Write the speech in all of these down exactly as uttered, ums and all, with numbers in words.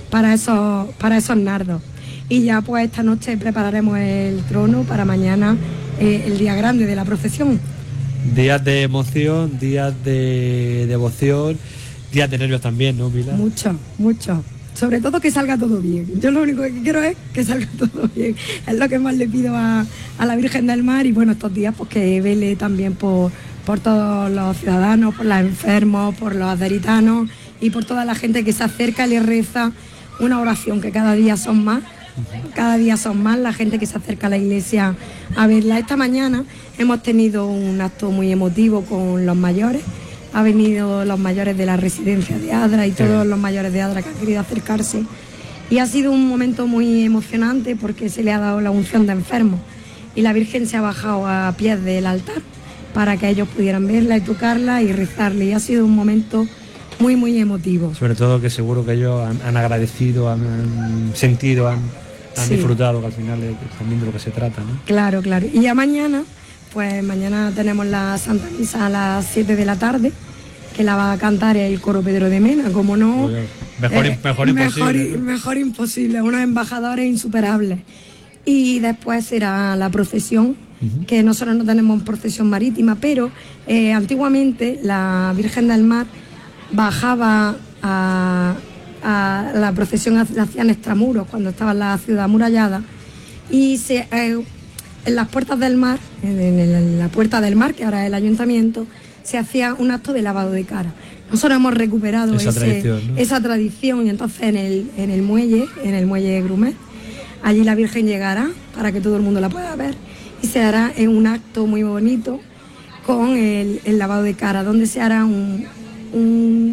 para esos, para esos nardos. Y ya pues esta noche prepararemos el trono para mañana, eh, el día grande de la procesión. Días de emoción, días de devoción, días de nervios también, ¿no, Mila? Mucho, mucho. Sobre todo que salga todo bien. Yo lo único que quiero es que salga todo bien. Es lo que más le pido a, a la Virgen del Mar, y bueno, estos días pues que vele también por, por todos los ciudadanos, por los enfermos, por los aderitanos y por toda la gente que se acerca y le reza una oración, que cada día son más. Cada día son más la gente que se acerca a la iglesia a verla. Esta mañana hemos tenido un acto muy emotivo con los mayores. Ha venido los mayores de la residencia de Adra y todos los mayores de Adra que han querido acercarse. Y ha sido un momento muy emocionante porque se le ha dado la unción de enfermos. Y la Virgen se ha bajado a pies del altar para que ellos pudieran verla y tocarla y rezarle. Y ha sido un momento muy, muy emotivo. Sobre todo que seguro que ellos han, han agradecido, han, han sentido, han, han sí. disfrutado, que al final es también de lo que se trata, ¿no? Claro, claro. Y ya mañana... Pues mañana tenemos la Santa Misa a las siete de la tarde, que la va a cantar el coro Pedro de Mena, como no... Mejor, eh, mejor imposible. Mejor, mejor imposible, unos embajadores insuperables. Y después será la procesión, uh-huh. que nosotros no tenemos procesión marítima, pero eh, antiguamente la Virgen del Mar bajaba a, a la procesión, la hacían extramuros, cuando estaba en la ciudad amurallada, y se... Eh, en las puertas del mar, en, en, en la puerta del mar, que ahora es el ayuntamiento, se hacía un acto de lavado de cara. Nosotros hemos recuperado esa, ese, tradición, ¿no? esa tradición, y entonces en el, en el muelle, en el muelle Grumet, allí la Virgen llegará para que todo el mundo la pueda ver, y se hará en un acto muy bonito con el, el lavado de cara, donde se hará un, un,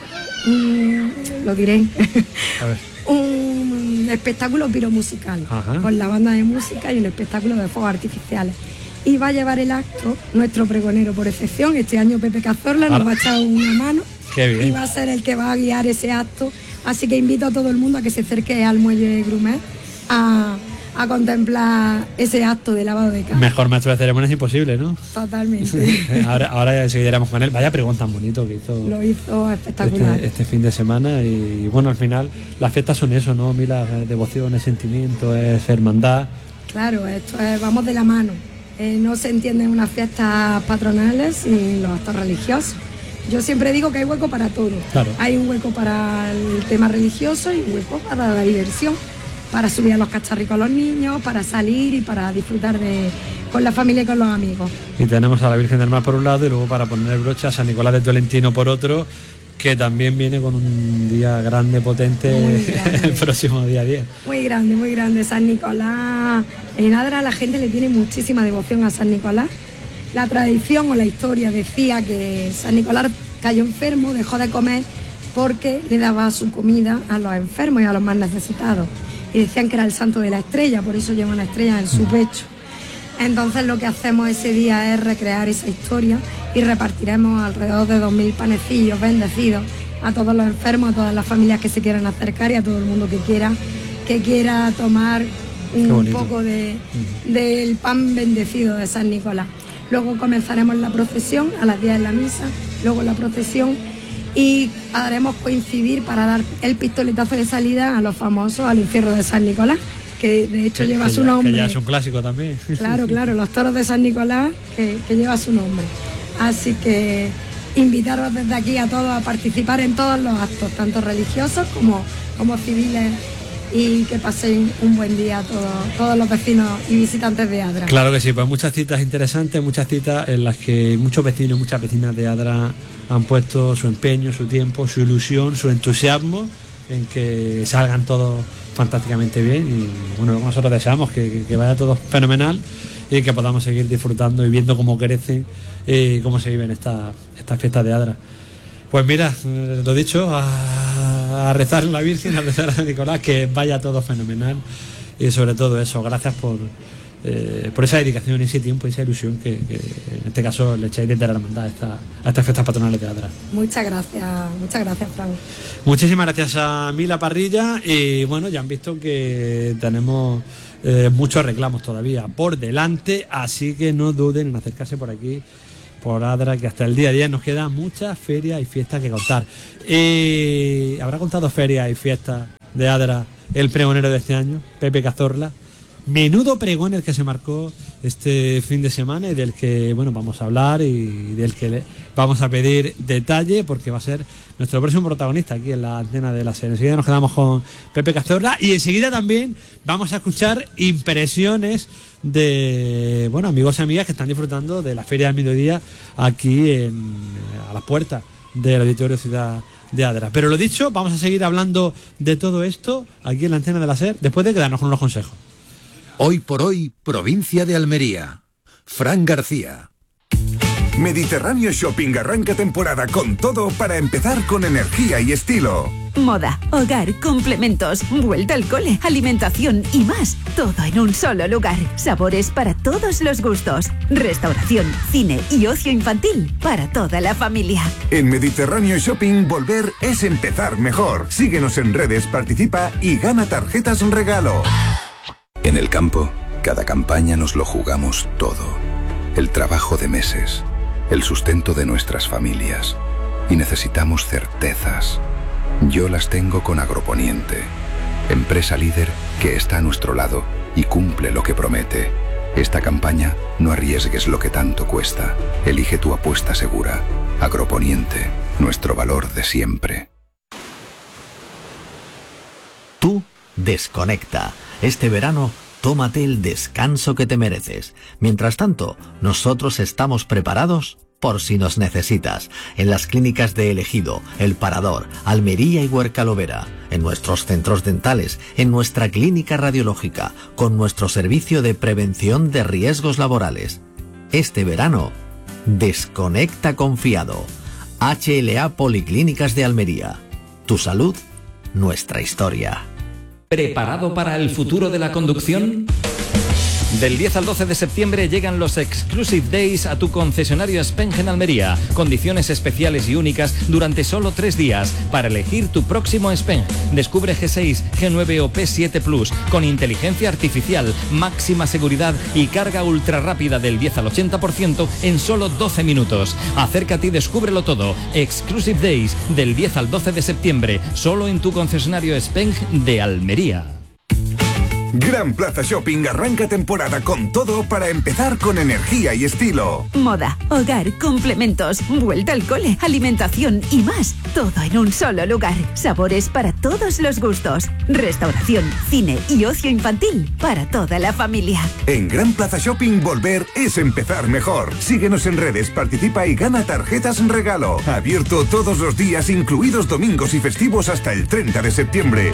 un lo diré, a ver. un espectáculo piromusical, Ajá. con la banda de música y un espectáculo de fuegos artificiales. Y va a llevar el acto nuestro pregonero por excepción, este año Pepe Cazorla, nos va a echar una mano. Qué bien. Y va a ser el que va a guiar ese acto. Así que invito a todo el mundo a que se acerque al muelle Grumet a, a contemplar ese acto de lavado de cara. Mejor maestro de ceremonias imposible, ¿no? Totalmente. ahora, ahora seguiremos con él. Vaya pregunta tan bonito que hizo. Lo hizo espectacular. Este, este fin de semana. Y bueno, al final las fiestas son eso, ¿no? Mira, devoción, es sentimiento, es hermandad. Claro, esto es, vamos de la mano. Eh, no se entienden unas fiestas patronales sin los actos religiosos. Yo siempre digo que hay hueco para todo. Claro. Hay un hueco para el tema religioso y un hueco para la diversión, para subir a los cacharricos a los niños, para salir y para disfrutar de, con la familia y con los amigos. Y tenemos a la Virgen del Mar por un lado y luego para poner el broche a San Nicolás de Tolentino por otro, que también viene con un día grande, potente, grande. El próximo día diez. Muy grande, muy grande. San Nicolás, en Adra la gente le tiene muchísima devoción a San Nicolás. La tradición o la historia decía que San Nicolás cayó enfermo, dejó de comer porque le daba su comida a los enfermos y a los más necesitados. Y decían que era el santo de la estrella, por eso lleva una estrella en su pecho. Entonces lo que hacemos ese día es recrear esa historia y repartiremos alrededor de dos mil panecillos bendecidos a todos los enfermos, a todas las familias que se quieran acercar y a todo el mundo que quiera, que quiera tomar un poco de, del pan bendecido de San Nicolás. Luego comenzaremos la procesión a las diez en la misa, luego la procesión, y haremos coincidir para dar el pistoletazo de salida a los famosos al encierro de San Nicolás, que de hecho que, lleva que su ya, nombre. Que ya es un clásico también. Claro, claro, los toros de San Nicolás, que, que lleva su nombre. Así que invitaros desde aquí a todos a participar en todos los actos, tanto religiosos como, como civiles, y que pasen un buen día a todos, todos los vecinos y visitantes de Adra. Claro que sí, pues muchas citas interesantes, muchas citas en las que muchos vecinos, muchas vecinas de Adra han puesto su empeño, su tiempo, su ilusión, su entusiasmo en que salgan todos fantásticamente bien. Y bueno, nosotros deseamos que, que, que vaya todo fenomenal y que podamos seguir disfrutando y viendo cómo crecen y cómo se viven estas estas fiestas de Adra. Pues mira, lo dicho, a, a rezar a la Virgen, a rezar a San Nicolás, que vaya todo fenomenal, y sobre todo eso, gracias por, eh, por esa dedicación, ese tiempo, esa ilusión que, que en este caso le echáis desde la hermandad a, esta, a estas fiestas patronales de Adra. Muchas gracias, muchas gracias, Fran. Muchísimas gracias a Mila Parrilla, y bueno, ya han visto que tenemos eh, muchos reclamos todavía por delante, así que no duden en acercarse por aquí, por Adra, que hasta el día diez nos quedan muchas ferias y fiestas que contar. Eh, ¿Habrá contado ferias y fiestas de Adra, el pregonero de este año, Pepe Cazorla. Menudo pregón el que se marcó este fin de semana y del que, bueno, vamos a hablar y del que le vamos a pedir detalle porque va a ser nuestro próximo protagonista aquí en la antena de la SER. Enseguida nos quedamos con Pepe Cazorla y enseguida también vamos a escuchar impresiones de, bueno, amigos y amigas que están disfrutando de la Feria del Mediodía aquí en, a las puertas del Auditorio Ciudad de Adra. Pero lo dicho, vamos a seguir hablando de todo esto aquí en la antena de la SER después de quedarnos con unos consejos. Hoy por hoy, provincia de Almería. Fran García. Mediterráneo Shopping arranca temporada con todo para empezar con energía y estilo. Moda, hogar, complementos, vuelta al cole, alimentación y más. Todo en un solo lugar. Sabores para todos los gustos. Restauración, cine y ocio infantil para toda la familia. En Mediterráneo Shopping, volver es empezar mejor. Síguenos en redes, participa y gana tarjetas regalo. En el campo, cada campaña nos lo jugamos todo. El trabajo de meses, el sustento de nuestras familias. Y necesitamos certezas. Yo las tengo con Agroponiente, empresa líder que está a nuestro lado y cumple lo que promete. Esta campaña, no arriesgues lo que tanto cuesta. Elige tu apuesta segura. Agroponiente, nuestro valor de siempre. Tú desconecta. Este verano, tómate el descanso que te mereces. Mientras tanto, nosotros estamos preparados por si nos necesitas. En las clínicas de El Ejido, El Parador, Almería y Huercalovera. En nuestros centros dentales, en nuestra clínica radiológica, con nuestro servicio de prevención de riesgos laborales. Este verano, desconecta confiado. H L A Policlínicas de Almería. Tu salud, nuestra historia. ¿Preparado para el futuro de la conducción? Del diez al doce de septiembre llegan los Exclusive Days a tu concesionario Speng en Almería. Condiciones especiales y únicas durante solo tres días para elegir tu próximo Speng. Descubre G seis, G nueve o P siete Plus con inteligencia artificial, máxima seguridad y carga ultra rápida del diez al ochenta por ciento en solo doce minutos. Acércate y descúbrelo todo. Exclusive Days del diez al doce de septiembre, solo en tu concesionario Speng de Almería. Gran Plaza Shopping arranca temporada con todo para empezar con energía y estilo. Moda, hogar, complementos, vuelta al cole, alimentación y más. Todo en un solo lugar. Sabores para todos los gustos. Restauración, cine y ocio infantil para toda la familia. En Gran Plaza Shopping, volver es empezar mejor. Síguenos en redes, participa y gana tarjetas regalo. Abierto todos los días, incluidos domingos y festivos hasta el treinta de septiembre.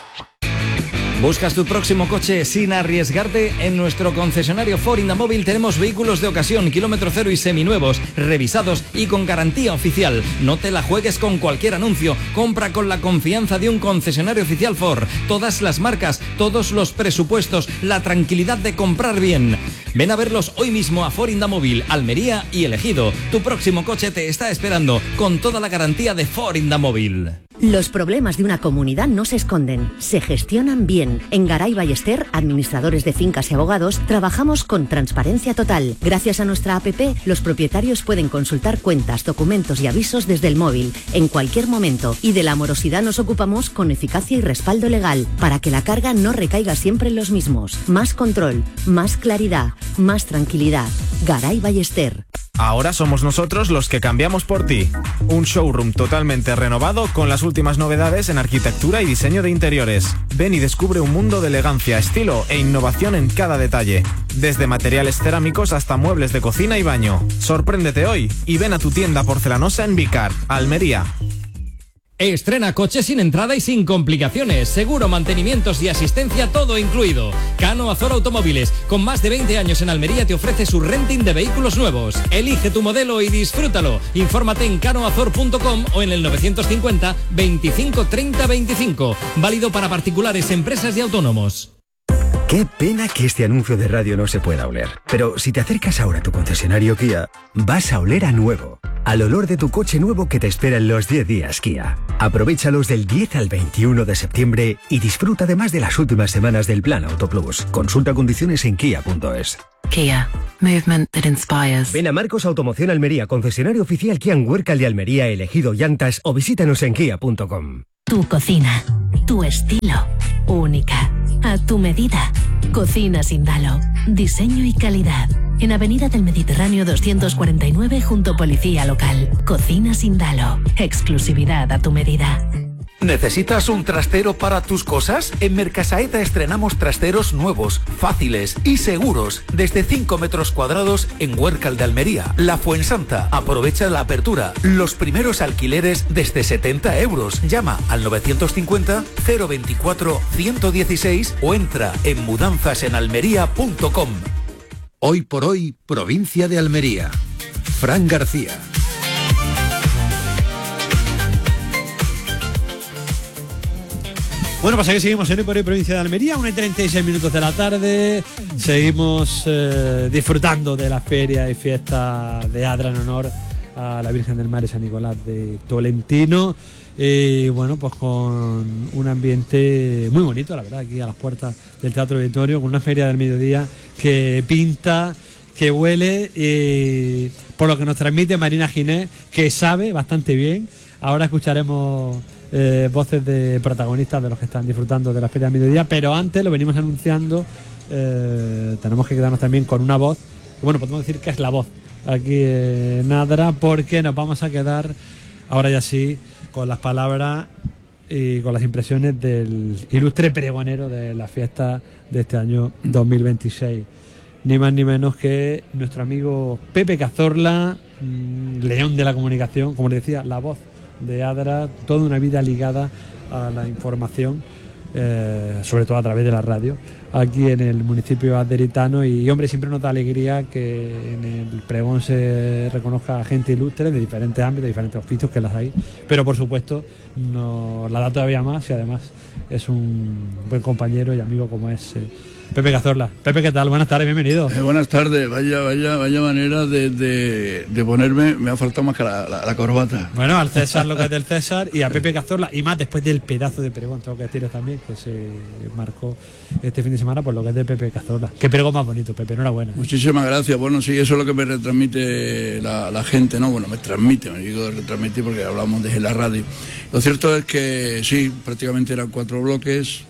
¿Buscas tu próximo coche sin arriesgarte? En nuestro concesionario Ford Indamóvil tenemos vehículos de ocasión, kilómetro cero y seminuevos, revisados y con garantía oficial. No te la juegues con cualquier anuncio. Compra con la confianza de un concesionario oficial Ford. Todas las marcas, todos los presupuestos, la tranquilidad de comprar bien. Ven a verlos hoy mismo a Ford Indamóvil, Almería y El Ejido. Tu próximo coche te está esperando con toda la garantía de Ford Indamóvil. Los problemas de una comunidad no se esconden, se gestionan bien. En Garay Ballester, administradores de fincas y abogados, trabajamos con transparencia total. Gracias a nuestra app, los propietarios pueden consultar cuentas, documentos y avisos desde el móvil, en cualquier momento. Y de la morosidad nos ocupamos con eficacia y respaldo legal, para que la carga no recaiga siempre en los mismos. Más control, más claridad, más tranquilidad. Garay Ballester. Ahora somos nosotros los que cambiamos por ti. Un showroom totalmente renovado con las últimas novedades en arquitectura y diseño de interiores. Ven y descubre un mundo de elegancia, estilo e innovación en cada detalle. Desde materiales cerámicos hasta muebles de cocina y baño. Sorpréndete hoy y ven a tu tienda porcelanosa en Vicar, Almería. Estrena coche sin entrada y sin complicaciones. Seguro, mantenimientos y asistencia todo incluido. Cano Azor Automóviles, con más de veinte años en Almería, te ofrece su renting de vehículos nuevos. Elige tu modelo y disfrútalo. Infórmate en canoazor punto com o en el novecientos cincuenta veinticinco treinta veinticinco. Válido para particulares, empresas y autónomos. Qué pena que este anuncio de radio no se pueda oler. Pero si te acercas ahora a tu concesionario Kia, vas a oler a nuevo. Al olor de tu coche nuevo que te espera en los diez días Kia. Aprovéchalos del diez al veintiuno de septiembre y disfruta además de las últimas semanas del Plan Auto Plus. Consulta condiciones en kia punto es. Kia. Movement that inspires. Ven a Marcos Automoción Almería, concesionario oficial Kia en Huércal de Almería, Elegido Llantas, o visítanos en kia punto com. Tu cocina, tu estilo, única, a tu medida. Cocina Sindalo, diseño y calidad. En Avenida del Mediterráneo doscientos cuarenta y nueve junto Policía Local. Cocina Sindalo, exclusividad a tu medida. ¿Necesitas un trastero para tus cosas? En Mercasaeta estrenamos trasteros nuevos, fáciles y seguros, desde cinco metros cuadrados en Huércal de Almería. La Fuensanta, aprovecha la apertura. Los primeros alquileres desde setenta euros. Llama al novecientos cincuenta, cero veinticuatro, ciento dieciséis o entra en mudanzas en almería punto com. Hoy por hoy, provincia de Almería. Fran García. Bueno, pues aquí seguimos en Hoy por Hoy, provincia de Almería, una y treinta y seis minutos de la tarde. Seguimos eh, disfrutando de la feria y fiesta de Adra en honor a la Virgen del Mar y San Nicolás de Tolentino. Y bueno, pues con un ambiente muy bonito, la verdad, aquí a las puertas del Teatro Auditorio, con una feria del mediodía que pinta, que huele, y por lo que nos transmite Marina Ginés, que sabe bastante bien. Ahora escucharemos eh, voces de protagonistas de los que están disfrutando de la feria del mediodía, pero antes lo venimos anunciando, eh, tenemos que quedarnos también con una voz, bueno, podemos decir que es la voz aquí en Adra, porque nos vamos a quedar ahora ya sí con las palabras y con las impresiones del ilustre pregonero de la fiesta de este año dos mil veintiséis. Ni más ni menos que nuestro amigo Pepe Cazorla, mmm, león de la comunicación, como le decía, la voz de Adra, toda una vida ligada a la información, eh, sobre todo a través de la radio, aquí en el municipio aderitano. Y hombre, siempre nos da alegría que en el pregón se reconozca a gente ilustre de diferentes ámbitos, de diferentes oficios, que las hay, pero por supuesto nos la da todavía más, y además es un buen compañero y amigo como es eh, Pepe Cazorla. Pepe, ¿qué tal? Buenas tardes, bienvenido. Eh, buenas tardes, vaya, vaya, vaya manera de, de, de ponerme, me ha faltado más que la, la, la corbata. Bueno, al César lo que es del César, y a Pepe Cazorla, y más después del pedazo de pregón, tengo que deciros también, que se marcó este fin de semana por lo que es de Pepe Cazorla. Qué pregón más bonito, Pepe, enhorabuena. Muchísimas gracias. Bueno, sí, eso es lo que me retransmite la, la gente, ¿no? Bueno, me transmite, me digo de retransmitir porque hablamos desde la radio. Lo cierto es que sí, prácticamente eran cuatro bloques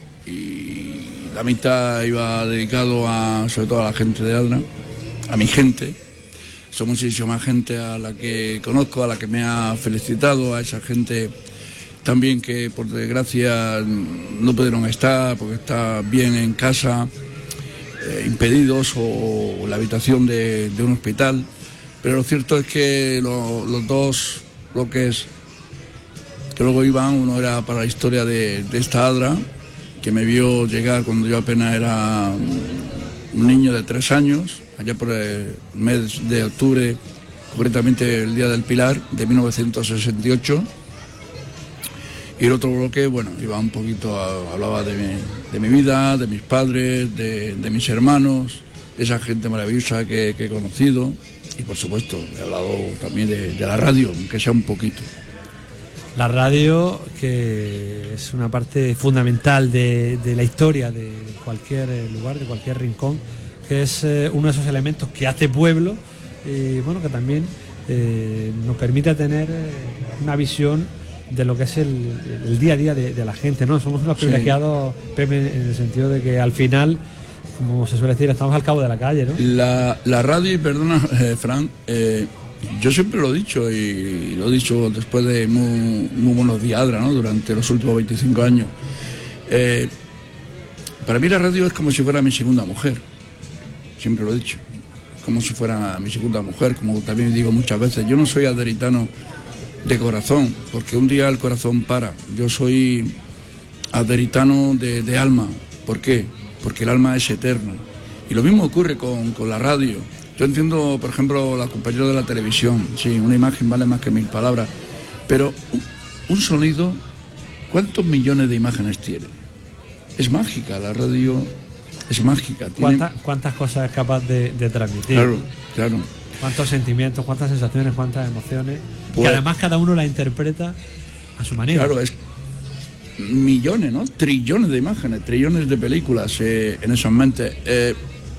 y la mitad iba dedicado a, sobre todo a la gente de Adra, a mi gente. Son muchísima gente a la que conozco, a la que me ha felicitado, a esa gente también que por desgracia no pudieron estar porque está bien en casa, eh, impedidos o en la habitación de, de un hospital. Pero lo cierto es que lo, los dos bloques que luego iban, uno era para la historia de, de esta Adra, que me vio llegar cuando yo apenas era un niño de tres años, allá por el mes de octubre, concretamente el Día del Pilar de mil novecientos sesenta y ocho. Y el otro bloque, bueno, iba un poquito, a, hablaba de mi, de mi vida, de mis padres, de, de mis hermanos, de esa gente maravillosa que, que he conocido. Y por supuesto, he hablado también de, de la radio, aunque sea un poquito. La radio, que es una parte fundamental de, de la historia de cualquier lugar, de cualquier rincón, que es eh, uno de esos elementos que hace pueblo y bueno, que también eh, nos permite tener eh, una visión de lo que es el, el día a día de, de la gente, ¿no? Somos unos privilegiados, sí, Pepe, en el sentido de que al final, como se suele decir, estamos al cabo de la calle, ¿no? La, la radio, y perdona, eh, Fran, eh, yo siempre lo he dicho y lo he dicho después de muy, muy buenos días Adra, ¿no? Durante los últimos veinticinco años. Eh, para mí la radio es como si fuera mi segunda mujer, siempre lo he dicho, como si fuera mi segunda mujer, como también digo muchas veces. Yo no soy aderitano de corazón, porque un día el corazón para. Yo soy aderitano de, de alma. ¿Por qué? Porque el alma es eterna. Y lo mismo ocurre con, con la radio. Yo entiendo, por ejemplo, la compañera de la televisión, sí, una imagen vale más que mil palabras, pero un, un sonido, ¿cuántos millones de imágenes tiene? Es mágica, la radio es mágica. Tiene... ¿Cuántas, ¿Cuántas cosas es capaz de, de transmitir? Claro, claro. ¿Cuántos sentimientos, cuántas sensaciones, cuántas emociones? Pues, que además cada uno la interpreta a su manera. Claro, es millones, ¿no? Trillones de imágenes, trillones de películas eh, en esas mentes. Eh,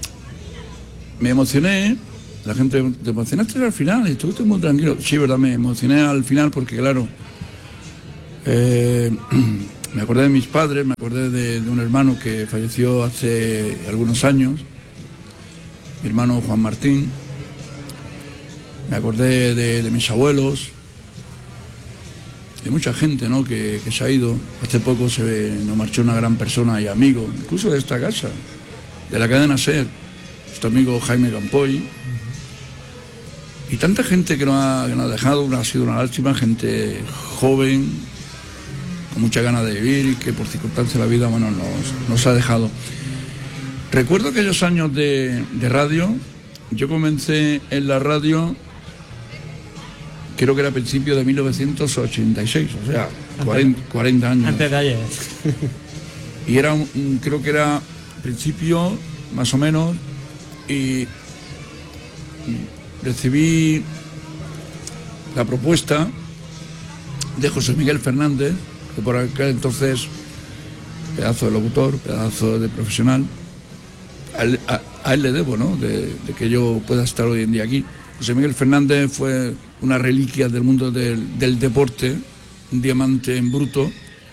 Me emocioné, la gente, ¿te emocionaste al final? Estuviste muy tranquilo. Sí, verdad, me emocioné al final porque, claro, Eh, me acordé de mis padres, me acordé de, de un hermano que falleció hace algunos años, mi hermano Juan Martín. Me acordé de, de mis abuelos, de mucha gente, ¿no?, que, que se ha ido. Hace poco se nos marchó una gran persona y amigo, incluso de esta casa, de la cadena SER, nuestro amigo Jaime Campoy. Y tanta gente que nos ha, que nos ha dejado, ha sido una lástima, gente joven, con mucha ganas de vivir y que por circunstancias de la vida, bueno, nos, nos ha dejado. Recuerdo aquellos años de, de radio. Yo comencé en la radio, creo que era a principios de mil novecientos ochenta y seis, o sea, cuarenta, cuarenta años. Antes de ayer. Y era, un, creo que era principio, más o menos, y recibí la propuesta de José Miguel Fernández, que por aquel entonces, pedazo de locutor, pedazo de profesional. A él, a, a él le debo, ¿no?, de, de que yo pueda estar hoy en día aquí. José Miguel Fernández fue una reliquia del mundo del, del deporte, un diamante en bruto.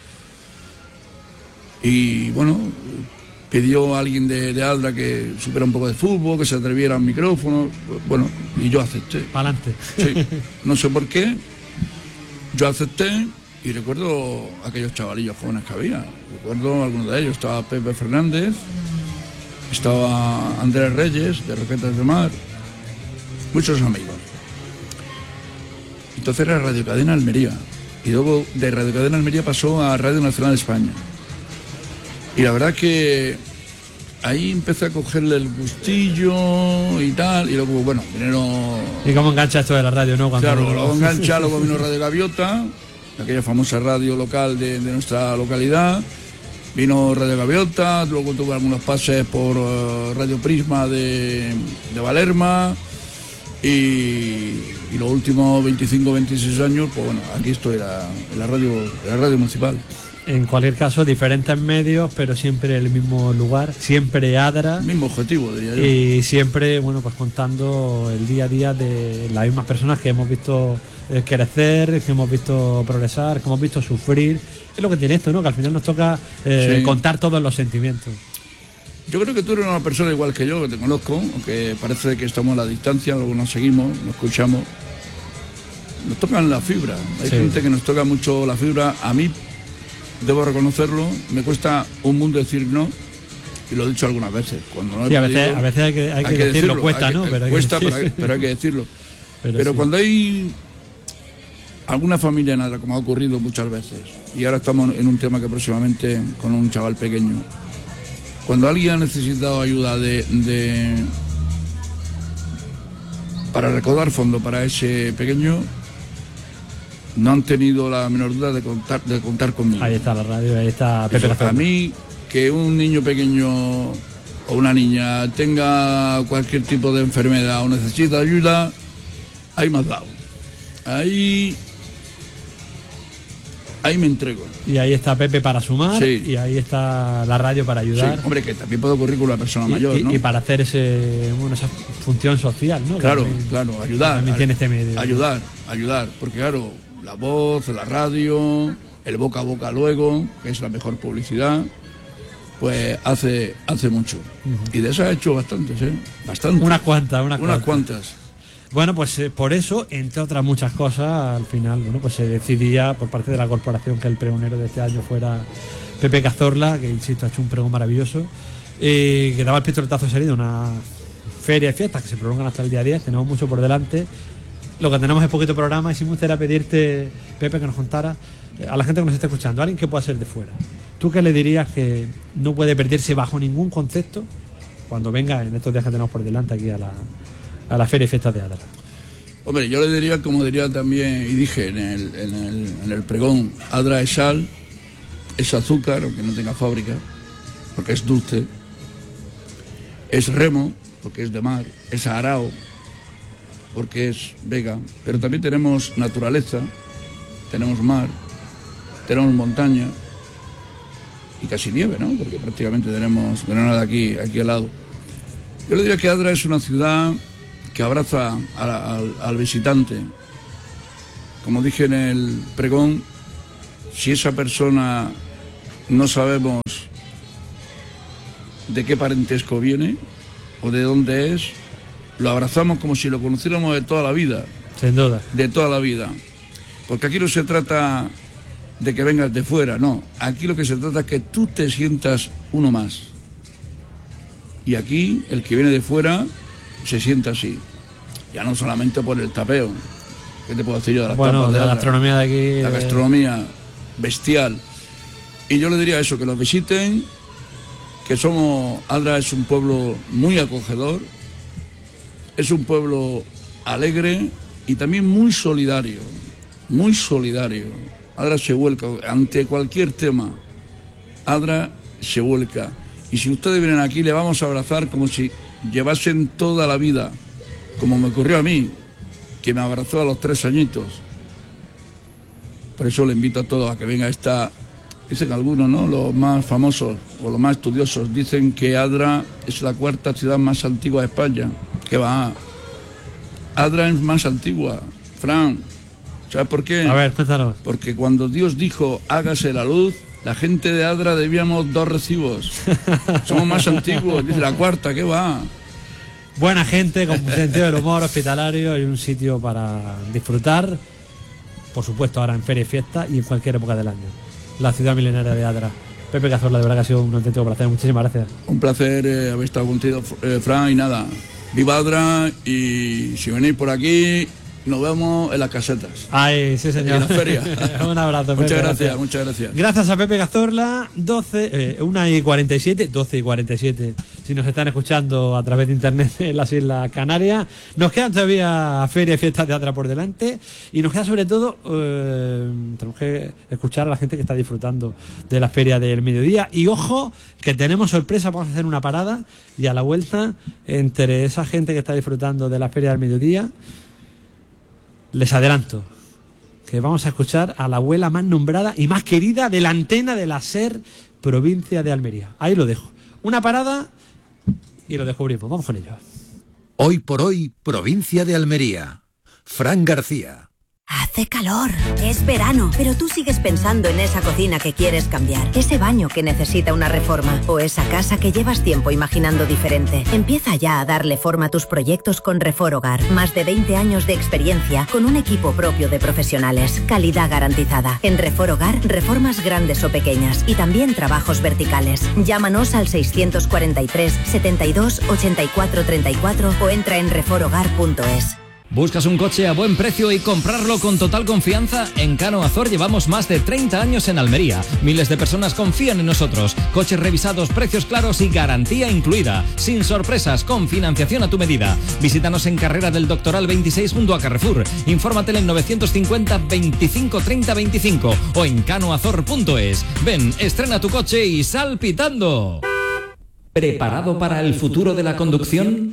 Y bueno, pidió a alguien de, de Adra que supiera un poco de fútbol, que se atreviera al micrófono. Bueno, y yo acepté. Para adelante. Sí, no sé por qué. Yo acepté y recuerdo aquellos chavalillos jóvenes que había. Recuerdo algunos de ellos. Estaba Pepe Fernández, estaba Andrés Reyes, de Roquetas de Mar, muchos amigos. Entonces era Radio Cadena Almería. Y luego de Radio Cadena Almería pasó a Radio Nacional de España. Y la verdad que ahí empecé a cogerle el gustillo y tal. Y luego, bueno, vinieron... ¿Y cómo engancha esto de la radio, no? Cuando claro, no... luego engancha, luego vino Radio Gaviota, aquella famosa radio local de, de nuestra localidad. Vino Radio Gaviota, luego tuve algunos pases por uh, Radio Prisma de, de Valerma. Y, y los últimos veinticinco, veintiséis años, pues bueno, aquí estoy en la, en la radio, en la radio municipal. En cualquier caso, diferentes medios, pero siempre el mismo lugar, siempre Adra. El mismo objetivo, diría yo. Y siempre, bueno, pues contando el día a día de las mismas personas que hemos visto crecer, que hemos visto progresar, que hemos visto sufrir. Es lo que tiene esto, ¿no?, que al final nos toca eh, sí. contar todos los sentimientos. Yo creo que tú eres una persona igual que yo, que te conozco, aunque parece que estamos a la distancia, luego nos seguimos, nos escuchamos. Nos tocan la fibra. Hay sí. gente que nos toca mucho la fibra. A mí, debo reconocerlo, me cuesta un mundo decir no, y lo he dicho algunas veces. Cuando no sí, a, veces, digo, a veces hay que, hay hay que decirlo, decirlo, cuesta, hay ¿no? Que, pero cuesta, hay que... pero, hay, pero hay que decirlo. Pero, pero sí. cuando hay alguna familia en Adra, como ha ocurrido muchas veces, y ahora estamos en un tema que próximamente con un chaval pequeño, cuando alguien ha necesitado ayuda de, de para recaudar fondos para ese pequeño, no han tenido la menor duda de contar, de contar conmigo. Ahí está la radio, ahí está Pepe. Eso, a mí, que un niño pequeño o una niña tenga cualquier tipo de enfermedad o necesita ayuda, ahí me has dado. Ahí... Ahí me entrego. Y ahí está Pepe para sumar, sí. y ahí está la radio para ayudar. Sí, hombre, que también puede ocurrir con una persona y, mayor, y, ¿no? Y para hacer ese, bueno, esa función social, ¿no? Claro, también, claro, ayudar. También tiene este medio. Ayudar, ayudar, porque claro, la voz, la radio, el boca a boca luego, que es la mejor publicidad, pues hace, hace mucho. Uh-huh. Y de eso ha hecho bastantes, ¿eh? Bastantes. Unas cuantas, unas, unas cuantas. cuantas. Bueno, pues eh, por eso, entre otras muchas cosas, al final, bueno, pues se decidía por parte de la corporación que el pregonero de este año fuera Pepe Cazorla, que insisto, ha hecho un pregón maravilloso, eh, que daba el pistoletazo de salida, una feria de fiestas que se prolongan hasta el día diez, tenemos mucho por delante. Lo que tenemos es poquito programa y sí me gustaría pedirte, Pepe, que nos contara eh, a la gente que nos está escuchando, a alguien que pueda ser de fuera. ¿Tú qué le dirías que no puede perderse bajo ningún concepto cuando venga en estos días que tenemos por delante aquí a la... a la Feria y Fiestas de Adra? Hombre, yo le diría, como diría también, y dije en el, en el, en el pregón, Adra es sal, es azúcar, aunque no tenga fábrica, porque es dulce, es remo, porque es de mar, es arao, porque es vega, pero también tenemos naturaleza, tenemos mar, tenemos montaña, y casi nieve, ¿no? Porque prácticamente tenemos Granada aquí, aquí al lado. Yo le diría que Adra es una ciudad que abraza al, al, al visitante. Como dije en el pregón, si esa persona no sabemos de qué parentesco viene o de dónde es, lo abrazamos como si lo conociéramos de toda la vida. Sin duda. De toda la vida. Porque aquí no se trata de que vengas de fuera, no. Aquí lo que se trata es que tú te sientas uno más. Y aquí el que viene de fuera se sienta así. Ya no solamente por el tapeo. ¿Qué te puedo decir yo de las bueno, tapas de de la Adra? gastronomía de aquí. La de... gastronomía bestial. Y yo le diría eso, que los visiten, que somos... Adra es un pueblo muy acogedor, es un pueblo alegre y también muy solidario, muy solidario. Adra se vuelca ante cualquier tema. Adra se vuelca. Y si ustedes vienen aquí, le vamos a abrazar como si llevasen toda la vida, como me ocurrió a mí, que me abrazó a los tres añitos. Por eso le invito a todos a que venga esta... Dicen algunos, ¿no? Los más famosos o los más estudiosos dicen que Adra es la cuarta ciudad más antigua de España. ¿Qué va? Adra es más antigua, Fran. ¿Sabes por qué? A ver, cuéntanos. Porque cuando Dios dijo, hágase la luz, la gente de Adra debíamos dos recibos. Somos más antiguos, dice la cuarta, ¿qué va? Buena gente, con sentido del humor, hospitalario y un sitio para disfrutar. Por supuesto, ahora en feria y fiesta y en cualquier época del año. La ciudad milenaria de Adra. Pepe Cazorla, de verdad que ha sido un auténtico placer. Muchísimas gracias. Un placer eh, haber estado contigo, eh, Fran, y nada. Viva Adra, y si venís por aquí, nos vemos en las casetas. Ay, sí, señor. En la feria. Un abrazo, Pepe. Muchas gracias, gracias, muchas gracias. Gracias a Pepe Cazorla, doce, eh, una y cuarenta y siete, doce y cuarenta y siete, si nos están escuchando a través de internet en las Islas Canarias. Nos quedan todavía feria y fiestas de Adra por delante, y nos queda sobre todo, eh, tenemos que escuchar a la gente que está disfrutando de la feria del mediodía. Y ojo, que tenemos sorpresa, vamos a hacer una parada, y a la vuelta, entre esa gente que está disfrutando de la feria del mediodía, les adelanto que vamos a escuchar a la abuela más nombrada y más querida de la antena de la SER, provincia de Almería. Ahí lo dejo. Una parada y lo descubrimos. Vamos con ello. Hoy por hoy, provincia de Almería. Fran García. Hace calor, es verano, pero tú sigues pensando en esa cocina que quieres cambiar, ese baño que necesita una reforma o esa casa que llevas tiempo imaginando diferente. Empieza ya a darle forma a tus proyectos con Refor Hogar. Más de veinte años de experiencia con un equipo propio de profesionales. Calidad garantizada. En Refor Hogar, reformas grandes o pequeñas y también trabajos verticales. Llámanos al seiscientos cuarenta y tres, setenta y dos, ochenta y cuatro treinta y cuatro o entra en refor hogar punto es. ¿Buscas un coche a buen precio y comprarlo con total confianza? En Cano Azor llevamos más de treinta años en Almería. Miles de personas confían en nosotros. Coches revisados, precios claros y garantía incluida. Sin sorpresas, con financiación a tu medida. Visítanos en Carrera del Doctoral veintiséis junto a Carrefour. Infórmate en novecientos cincuenta, veinticinco, treinta, veinticinco o en cano azor punto es. Ven, estrena tu coche y sal pitando. ¿Preparado para el futuro de la conducción?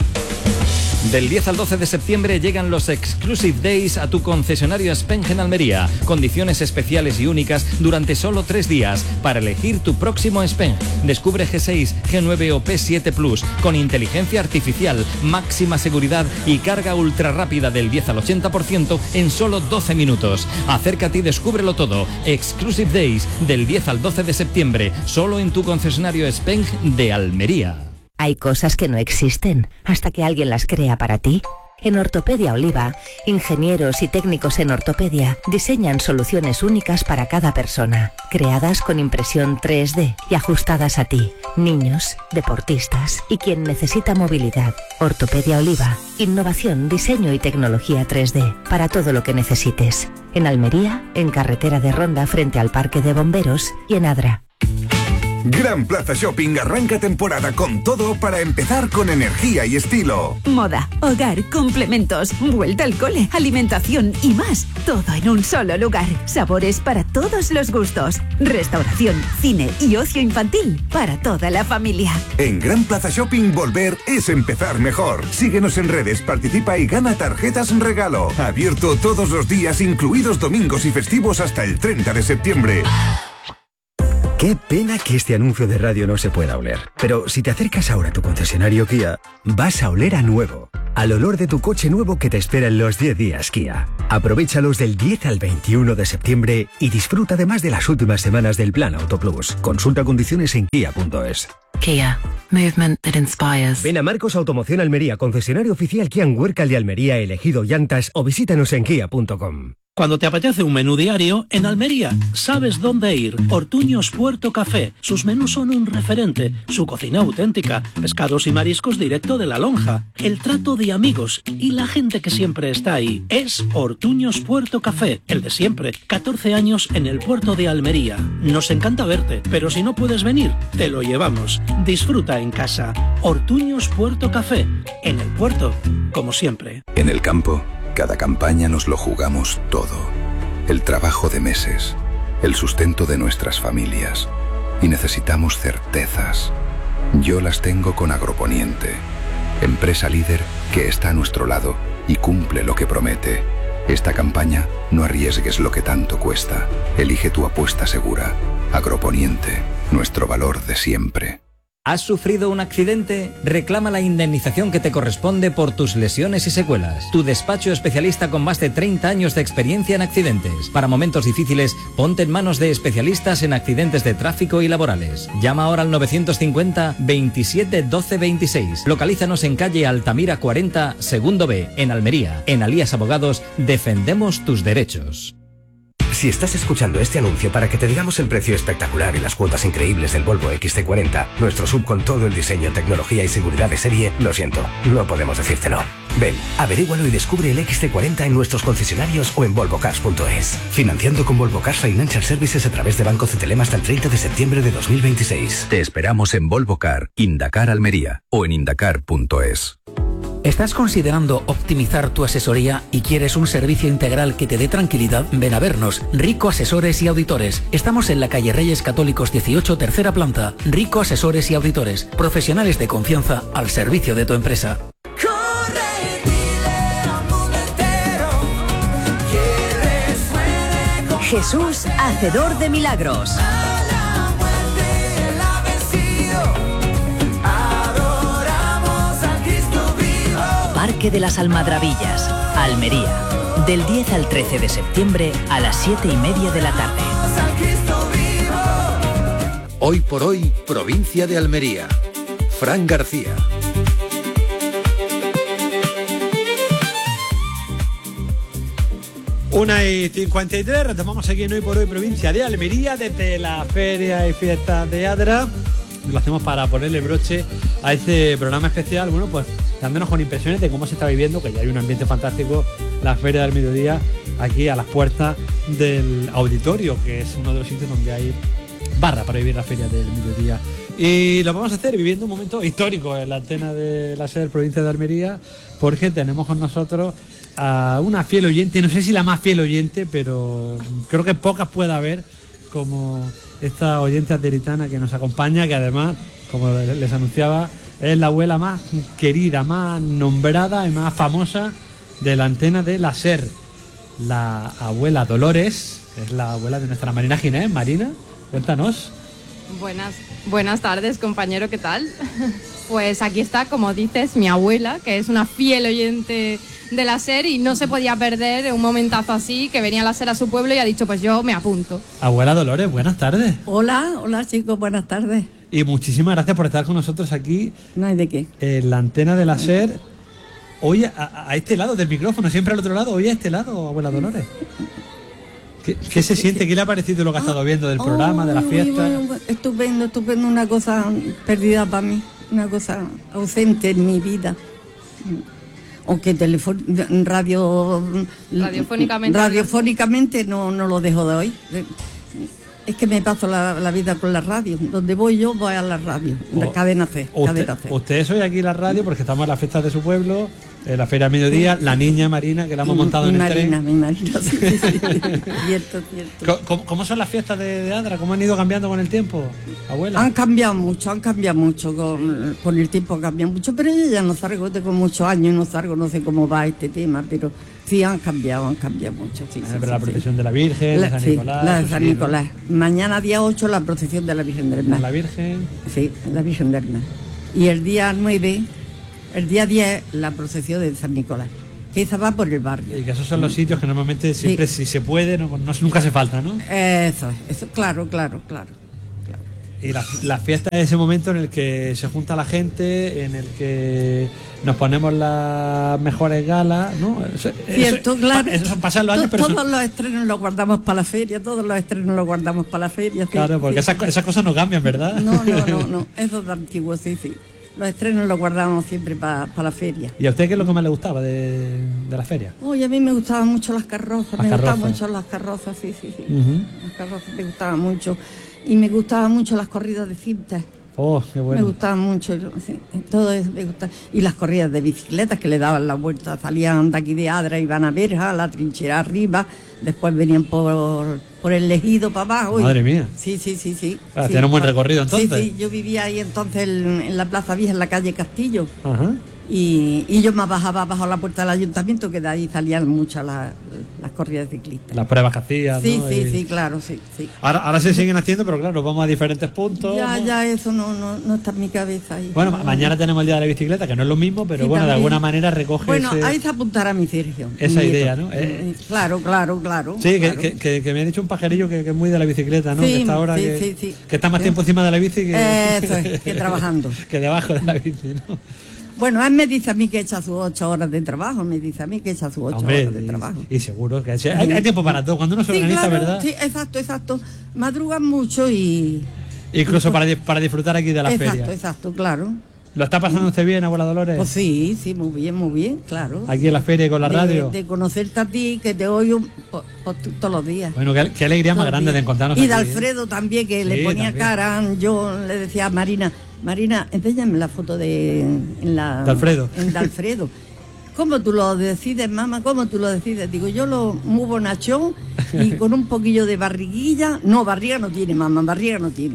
Del diez al doce de septiembre llegan los Exclusive Days a tu concesionario Spenge en Almería. Condiciones especiales y únicas durante solo tres días para elegir tu próximo Spenge. Descubre G seis, G nueve o P siete Plus con inteligencia artificial, máxima seguridad y carga ultra rápida del diez al ochenta por ciento en solo doce minutos. Acércate y descúbrelo todo. Exclusive Days del diez al doce de septiembre, solo en tu concesionario Spenge de Almería. Hay cosas que no existen hasta que alguien las crea para ti. En Ortopedia Oliva, ingenieros y técnicos en ortopedia diseñan soluciones únicas para cada persona, creadas con impresión tres D y ajustadas a ti, niños, deportistas y quien necesita movilidad. Ortopedia Oliva, innovación, diseño y tecnología tres D para todo lo que necesites. En Almería, en Carretera de Ronda frente al Parque de Bomberos y en Adra. Gran Plaza Shopping arranca temporada con todo para empezar con energía y estilo. Moda, hogar, complementos, vuelta al cole, alimentación y más. Todo en un solo lugar. Sabores para todos los gustos. Restauración, cine y ocio infantil para toda la familia. En Gran Plaza Shopping volver es empezar mejor. Síguenos en redes, participa y gana tarjetas regalo. Abierto todos los días, incluidos domingos y festivos hasta el treinta de septiembre. Qué pena que este anuncio de radio no se pueda oler. Pero si te acercas ahora a tu concesionario Kia, vas a oler a nuevo. Al olor de tu coche nuevo que te espera en los diez días Kia. Aprovéchalos del diez al veintiuno de septiembre y disfruta además de las últimas semanas del Plan Auto Plus. Consulta condiciones en kia punto es. Kia. Movement that inspires. Ven a Marcos Automoción Almería, concesionario oficial Kia en Huércal de Almería, elegido llantas, o visítanos en kia punto com. Cuando te apetece un menú diario, en Almería sabes dónde ir. Ortuños Puerto Café. Sus menús son un referente. Su cocina auténtica. Pescados y mariscos directo de la lonja. El trato de amigos y la gente que siempre está ahí. Es Ortuños Puerto Café. El de siempre. catorce años en el puerto de Almería. Nos encanta verte, pero si no puedes venir, te lo llevamos. Disfruta en casa. Ortuños Puerto Café. En el puerto, como siempre. En el campo, cada campaña nos lo jugamos todo. El trabajo de meses, el sustento de nuestras familias. Y necesitamos certezas. Yo las tengo con Agroponiente, empresa líder que está a nuestro lado y cumple lo que promete. Esta campaña, no arriesgues lo que tanto cuesta. Elige tu apuesta segura. Agroponiente, nuestro valor de siempre. ¿Has sufrido un accidente? Reclama la indemnización que te corresponde por tus lesiones y secuelas. Tu despacho especialista con más de treinta años de experiencia en accidentes. Para momentos difíciles, ponte en manos de especialistas en accidentes de tráfico y laborales. Llama ahora al novecientos cincuenta veintisiete doce veintiséis. Localízanos en calle Altamira cuarenta, segundo B, en Almería. En Alías Abogados, defendemos tus derechos. Si estás escuchando este anuncio para que te digamos el precio espectacular y las cuotas increíbles del Volvo equis ce cuarenta, nuestro sub con todo el diseño, tecnología y seguridad de serie, lo siento, no podemos decírtelo. Ven, averígualo y descubre el equis ce cuarenta en nuestros concesionarios o en volvo cars punto es. Financiando con Volvo Cars Financial Services a través de Banco Cetelem hasta el treinta de septiembre de dos mil veintiséis. Te esperamos en Volvo Car, Indacar Almería o en indacar punto es. ¿Estás considerando optimizar tu asesoría y quieres un servicio integral que te dé tranquilidad? Ven a vernos, Rico Asesores y Auditores. Estamos en la calle Reyes Católicos dieciocho, tercera planta. Rico Asesores y Auditores, profesionales de confianza al servicio de tu empresa. Jesús, hacedor de milagros. Parque de las Almadrabillas, Almería. Del diez al trece de septiembre a las siete y media de la tarde. Hoy por hoy, provincia de Almería. Fran García. Una y cincuenta y tres, retomamos aquí en Hoy por Hoy, provincia de Almería, desde la feria y fiestas de Adra. Lo hacemos para ponerle broche a este programa especial, bueno, pues dándonos con impresiones de cómo se está viviendo, que ya hay un ambiente fantástico, la Feria del Mediodía, aquí a las puertas del auditorio, que es uno de los sitios donde hay barra para vivir la Feria del Mediodía. Y lo vamos a hacer viviendo un momento histórico en la antena de la SER provincia de Almería, porque tenemos con nosotros a una fiel oyente, no sé si la más fiel oyente, pero creo que pocas puede haber como esta oyente aderitana que nos acompaña, que además, como les anunciaba, es la abuela más querida, más nombrada y más famosa de la antena de la SER. La abuela Dolores, que es la abuela de nuestra Marina Ginés. Marina, cuéntanos. Buenas, buenas tardes, compañero, ¿qué tal? Pues aquí está, como dices, mi abuela, que es una fiel oyente de la SER y no se podía perder un momentazo así, que venía a la SER a su pueblo y ha dicho, pues yo me apunto. Abuela Dolores, buenas tardes. Hola, hola chicos, buenas tardes. Y muchísimas gracias por estar con nosotros aquí. No hay de qué. En la antena de la SER. Hoy a, a este lado del micrófono, siempre al otro lado, hoy a este lado, abuela Dolores. ¿Qué, qué se siente? ¿Qué le ha parecido lo que ha estado viendo del programa, oh, de la fiesta? Bueno, estupendo, estupendo, una cosa perdida para mí, una cosa ausente en mi vida. Aunque telefon radio radiofónicamente, radiofónicamente no, no lo dejo de oír. Es que me paso la, la vida con la radio. Donde voy yo, voy a la radio. La cadena C. Usted, cadena C. Usted es hoy aquí en la radio porque estamos en las fiestas de su pueblo En la feria a mediodía, la niña Marina, que la hemos montado mi en el Marina, tren. Mi Marina, sí, sí, sí. Cierto, cierto. ¿Cómo, ¿Cómo son las fiestas de, de Adra? ¿Cómo han ido cambiando con el tiempo, abuela? Han cambiado mucho, han cambiado mucho, con, con el tiempo han cambiado mucho, pero yo ya no salgo, tengo muchos años y no salgo, no sé cómo va este tema, pero sí han cambiado, han cambiado mucho. Sí, Ah, sí, pero sí, la sí. procesión de la Virgen, La, de San sí, Nicolás. la de San sí, ¿no? Nicolás. Mañana día ocho la procesión de la Virgen del Mar. La Virgen. Sí, la Virgen del Mar. Y el día nueve, el día diez, la procesión de San Nicolás. Que esa va por el barrio. Y que esos son los sitios que normalmente siempre, Sí. si se puede, no, no- nunca hace falta, ¿no? Eso, eso, claro, claro, claro. Y la, la fiesta es ese momento en el que se junta la gente, en el que nos ponemos las mejores galas, ¿no? Eso, Cierto, eso- claro. Eso pasan los años, To- pero todos son- los estrenos los guardamos para la feria, todos los estrenos los guardamos para la feria. sí, claro, porque sí. esas, esas cosas no cambian, ¿verdad? No, no, no, no, eso es de antiguo, sí, sí. Los estrenos los guardamos siempre para la feria. ¿Y a usted qué es lo que más le gustaba de, de la feria? Uy, a mí me gustaban mucho las carrozas, Las me gustaban carrozas. mucho las carrozas, sí, sí, sí. Ujú. Las carrozas me gustaban mucho. Y me gustaban mucho las corridas de cintas. Oh, qué Me bueno. gustaban mucho, sí, todo eso me gustaba. Y las corridas de bicicletas que le daban la vuelta, salían de aquí de Adra, iban a Berja, a la trinchera arriba, después venían por, por el Ejido para abajo. y- Madre mía. Sí, sí, sí, sí. Ah, sí, tiene un buen pa- recorrido, entonces. Sí, sí, yo vivía ahí entonces en, en la Plaza Vieja, en la calle Castillo. Ajá. Y, y yo me bajaba bajo la puerta del ayuntamiento, que de ahí salían muchas las, las corridas ciclistas. Las pruebas que hacías, Sí, ¿no? sí, Y- sí, claro, sí, sí. Ahora, ahora se siguen haciendo, pero claro, vamos a diferentes puntos. Ya, ¿no? ya, eso no, no, no está en mi cabeza ahí. Bueno, No, ma- no. mañana tenemos el día de la bicicleta, que no es lo mismo, pero Sí, bueno, de también. alguna manera recoge Bueno, ese- ahí se apuntará mi Sergio. esa mi idea, nieto. ¿no? Eh, Claro, claro, claro. Sí, que, claro. que, que- que me ha dicho un pajarillo que, que es muy de la bicicleta, ¿no? Sí, que está ahora sí, que, sí, sí. que está más Sí. tiempo encima de la bici que, Eso es, que trabajando. que debajo de la bici, ¿no? Bueno, él me dice a mí que echa sus ocho horas de trabajo, me dice a mí que echa sus ocho Hombre, horas de trabajo. y, y seguro que hay, hay tiempo para todo. Cuando uno se Sí, organiza, claro, ¿verdad? sí, exacto, exacto. Madrugan mucho y... Incluso para, di- para disfrutar aquí de la exacto, feria. exacto, claro. ¿Lo está pasando usted bien, abuela Dolores? Pues sí, sí, muy bien, muy bien, claro. Aquí en la feria y con la De- radio. De, conocerte a ti, que te oigo po- po- t- todos los días. Bueno, qué, qué alegría más Todos los grande de días. encontrarnos Y de aquí, ¿eh? Alfredo también, que Sí, le ponía también. cara. Yo le decía a Marina, Marina, enséñame la foto de, en la, De Alfredo. En de Alfredo. ¿Cómo tú lo decides, mamá? ¿Cómo tú lo decides? Digo, yo lo muy bonachón y con un poquillo de barriguilla. No, barriga no tiene, mamá, barriga no tiene.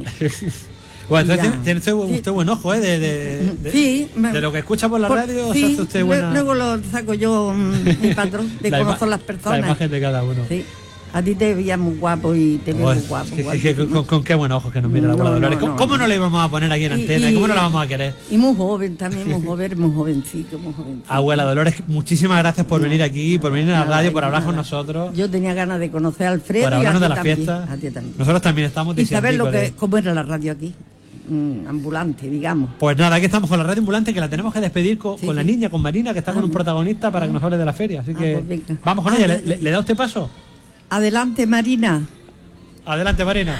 Bueno, entonces Ya. tiene, tiene usted, usted buen ojo, ¿eh? De, de- de- Sí, me- de lo que escucha por la Por- radio, sí, se hace usted lue- buena... luego lo saco yo, mm, mi patrón, de la cómo ima- son las La personas. imagen de cada uno. Sí. A ti te veía muy guapo y te veo Pues, muy guapo. que- guapo. que- que- con, con qué buenos ojos que nos mira la No, abuela no, Dolores. ¿Cómo, no, cómo no. no le íbamos a poner aquí en Y- antena? y- ¿Cómo no la vamos a querer? Y muy joven también, muy joven, muy jovencito, muy jovencito. Abuela Dolores, muchísimas gracias por venir aquí, por venir a la Nada, radio, por hablar con nada. nosotros, Yo tenía ganas de conocer a Alfredo por y a hablarnos ti de la también, fiesta. a ti también. Nosotros también estamos Y saber lo diciendo que, cómo era la radio aquí, mm, ambulante, digamos. Pues nada, aquí estamos con la radio ambulante, que la tenemos que despedir con, Sí, con la sí. niña, con Marina, que está con un protagonista para que nos hable de la feria. Así que pues venga. vamos con Ah, ella. ¿Le, ya, le- le da usted paso? Adelante, Marina. Adelante, Marina.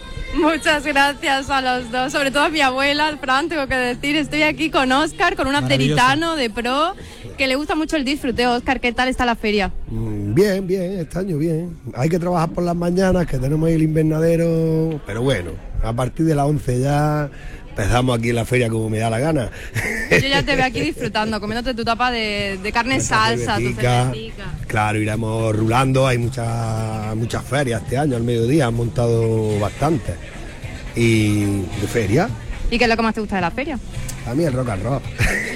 Muchas gracias a los dos, sobre todo a mi abuela, Fran, tengo que decir, estoy aquí con Óscar, con un Maravilloso. apteritano de pro, que le gusta mucho el disfrute. Óscar, ¿qué tal está la feria? Mm, Bien, bien, este año bien. Hay que trabajar por las mañanas, que tenemos ahí el invernadero, pero bueno, a partir de las once ya empezamos aquí en la feria como me da la gana. Yo ya te veo aquí disfrutando, comiéndote tu tapa de, de carne en salsa, tu cervecita. cervecita. Claro, iremos rulando, hay muchas muchas ferias este año, al mediodía han montado bastante. Y de feria, ¿Y qué es lo que más te gusta de la feria? a mí el rock and roll.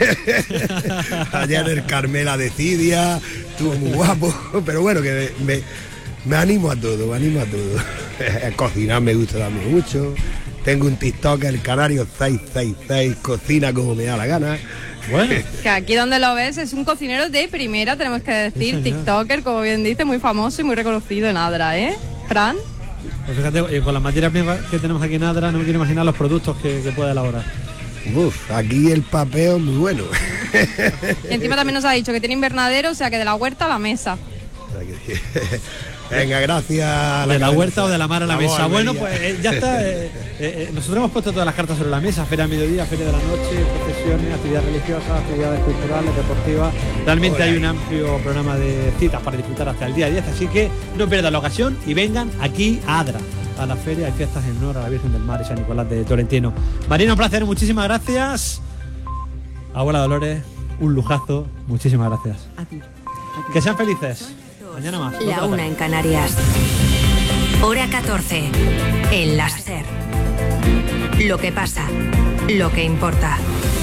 Ayer el Carmela de Cidia, estuvo muy guapo, pero bueno, que me, me animo a todo, me animo a todo. Cocinar me gusta también mucho. Tengo un TikTok, el Canario seis seis seis, cocina como me da la gana. Bueno. Que aquí donde lo ves es un cocinero de primera, tenemos que decir, TikToker, como bien dice, muy famoso y muy reconocido en Adra, ¿eh? Fran. Pues fíjate, eh, con las materias primas que tenemos aquí en Adra, no me quiero imaginar los productos que, que puede elaborar. Uf, aquí el papeo es muy bueno. Y encima también nos ha dicho que tiene invernadero, o sea que de la huerta a la mesa. Venga, gracias. De la huerta o de la mar a la Vamos, mesa. Almería. Bueno, pues eh, ya está. eh, eh, eh, nosotros hemos puesto todas las cartas sobre la mesa. Feria a mediodía, feria de la noche, procesiones, actividades religiosas, actividades culturales, deportivas. Realmente hay un amplio programa de citas para disfrutar hasta el día diez. Así que no pierdan la ocasión y vengan aquí a Adra, a la feria. Hay fiestas en honor a la Virgen del Mar y San Nicolás de Tolentino. Marina, un placer, muchísimas gracias. Abuela Dolores, un lujazo. Muchísimas gracias. A ti. Que sean felices. Mañana más. La una en Canarias. Hora catorce. En la SER. Lo que pasa. Lo que importa.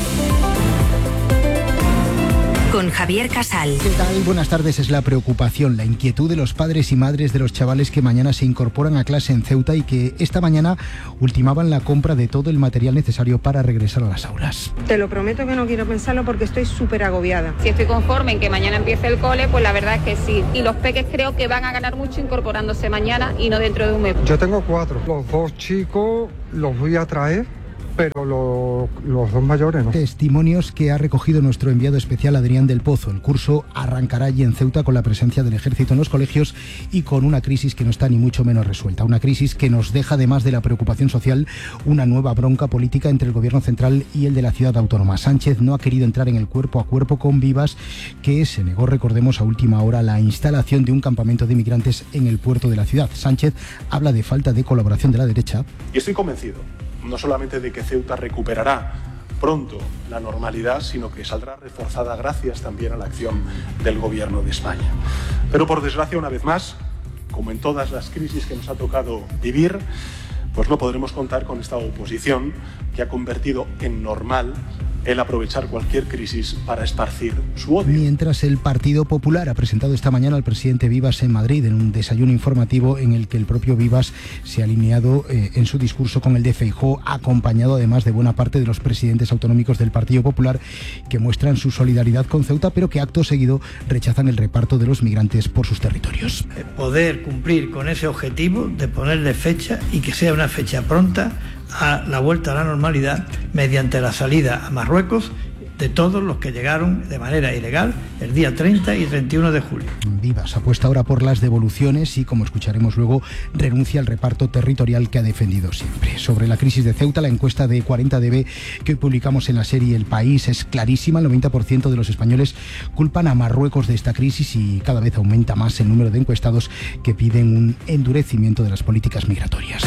Con Javier Casal. ¿Qué tal? Buenas tardes. Es la preocupación, la inquietud de los padres y madres de los chavales que mañana se incorporan a clase en Ceuta y que esta mañana ultimaban la compra de todo el material necesario para regresar a las aulas. Te lo prometo que no quiero pensarlo porque estoy súper agobiada. Si estoy conforme en que mañana empiece el cole, pues la verdad es que sí. Y los peques creo que van a ganar mucho incorporándose mañana y no dentro de un mes. Yo tengo cuatro. Los dos chicos los voy a traer, pero lo, los dos mayores no. Testimonios que ha recogido nuestro enviado especial Adrián del Pozo. El curso arrancará allí en Ceuta con la presencia del ejército en los colegios y con una crisis que no está ni mucho menos resuelta. Una crisis que nos deja, además de la preocupación social, una nueva bronca política entre el gobierno central y el de la ciudad autónoma. Sánchez no ha querido entrar en el cuerpo a cuerpo con Vivas, que se negó, recordemos, a última hora la instalación de un campamento de inmigrantes en el puerto de la ciudad. Sánchez habla de falta de colaboración de la derecha. Y estoy convencido no solamente de que Ceuta recuperará pronto la normalidad, sino que saldrá reforzada gracias también a la acción del Gobierno de España. Pero por desgracia, una vez más, como en todas las crisis que nos ha tocado vivir, pues no podremos contar con esta oposición que ha convertido en normal el aprovechar cualquier crisis para esparcir su odio. Mientras el Partido Popular ha presentado esta mañana al presidente Vivas en Madrid en un desayuno informativo en el que el propio Vivas se ha alineado eh, en su discurso con el de Feijóo, acompañado además de buena parte de los presidentes autonómicos del Partido Popular que muestran su solidaridad con Ceuta, pero que acto seguido rechazan el reparto de los migrantes por sus territorios. Poder cumplir con ese objetivo de ponerle fecha y que sea una fecha pronta a la vuelta a la normalidad mediante la salida a Marruecos de todos los que llegaron de manera ilegal el día treinta y treinta y uno de julio. Vivas apuesta ahora por las devoluciones y, como escucharemos luego, renuncia al reparto territorial que ha defendido siempre. Sobre la crisis de Ceuta, la encuesta de cuarenta D B que hoy publicamos en la serie El País es clarísima. El noventa por ciento de los españoles culpan a Marruecos de esta crisis y cada vez aumenta más el número de encuestados que piden un endurecimiento de las políticas migratorias.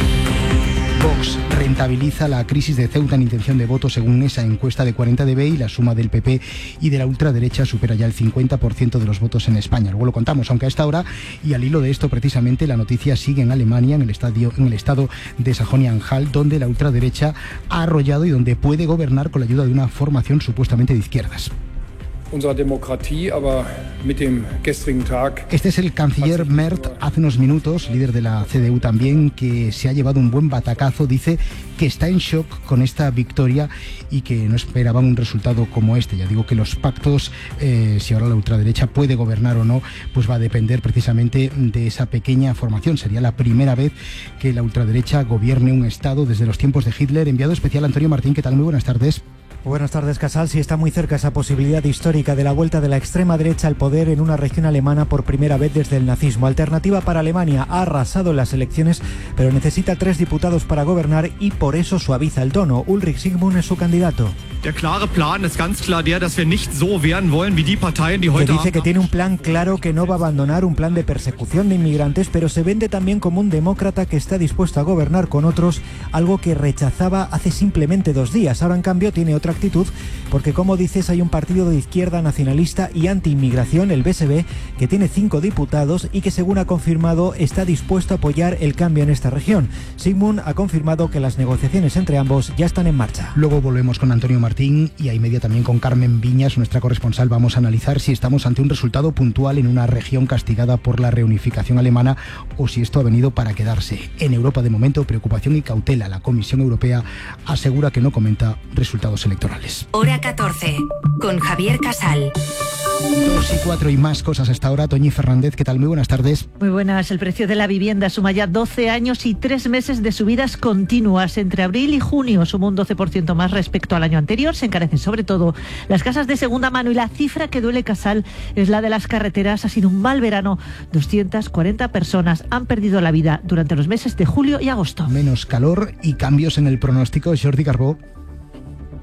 Vox rentabiliza la crisis de Ceuta en intención de voto según esa encuesta de cuarenta D B y la suma del P P y de la ultraderecha supera ya el cincuenta por ciento de los votos en España. Luego lo contamos, aunque a esta hora, y al hilo de esto precisamente, la noticia sigue en Alemania, en el, estadio, en el estado de Sajonia-Anhalt, donde la ultraderecha ha arrollado y donde puede gobernar con la ayuda de una formación supuestamente de izquierdas. Este es el canciller Merz, hace unos minutos, líder de la C D U también, que se ha llevado un buen batacazo. Dice que está en shock con esta victoria y que no esperaban un resultado como este. Ya digo que los pactos, eh, si ahora la ultraderecha puede gobernar o no, pues va a depender precisamente de esa pequeña formación. Sería la primera vez que la ultraderecha gobierne un estado desde los tiempos de Hitler. Enviado especial Antonio Martín, ¿qué tal? Muy buenas tardes. Buenas tardes, Casal. Sí, está muy cerca esa posibilidad histórica de la vuelta de la extrema derecha al poder en una región alemana por primera vez desde el nazismo. Alternativa para Alemania ha arrasado en las elecciones, pero necesita tres diputados para gobernar y por eso suaviza el tono. Ulrich Sigmund es su candidato. Der klare Plan ist ganz klar der, dass wir nicht so werden wollen wie die Parteien, die heute que dice que tiene un plan claro, que no va a abandonar un plan de persecución de inmigrantes, pero se vende también como un demócrata que está dispuesto a gobernar con otros, algo que rechazaba hace simplemente dos días. Ahora, en cambio, tiene otra actitud, porque, como dices, hay un partido de izquierda nacionalista y anti-inmigración, el B S B, que tiene cinco diputados y que, según ha confirmado, está dispuesto a apoyar el cambio en esta región. Sigmund ha confirmado que las negociaciones entre ambos ya están en marcha. Luego volvemos con Antonio Martín y a y media también con Carmen Viñas, nuestra corresponsal. Vamos a analizar si estamos ante un resultado puntual en una región castigada por la reunificación alemana o si esto ha venido para quedarse. En Europa, de momento, preocupación y cautela. La Comisión Europea asegura que no comenta resultados electorales. Hora catorce, con Javier Casal. Dos y cuatro y más cosas hasta ahora. Toñi Fernández, ¿qué tal? Muy buenas tardes. Muy buenas. El precio de la vivienda suma ya doce años y tres meses de subidas continuas. Entre abril y junio suma un doce por ciento más respecto al año anterior. Se encarecen sobre todo las casas de segunda mano y la cifra que duele, Casal, es la de las carreteras. Ha sido un mal verano. doscientas cuarenta personas han perdido la vida durante los meses de julio y agosto. Menos calor y cambios en el pronóstico. Jordi Carbó.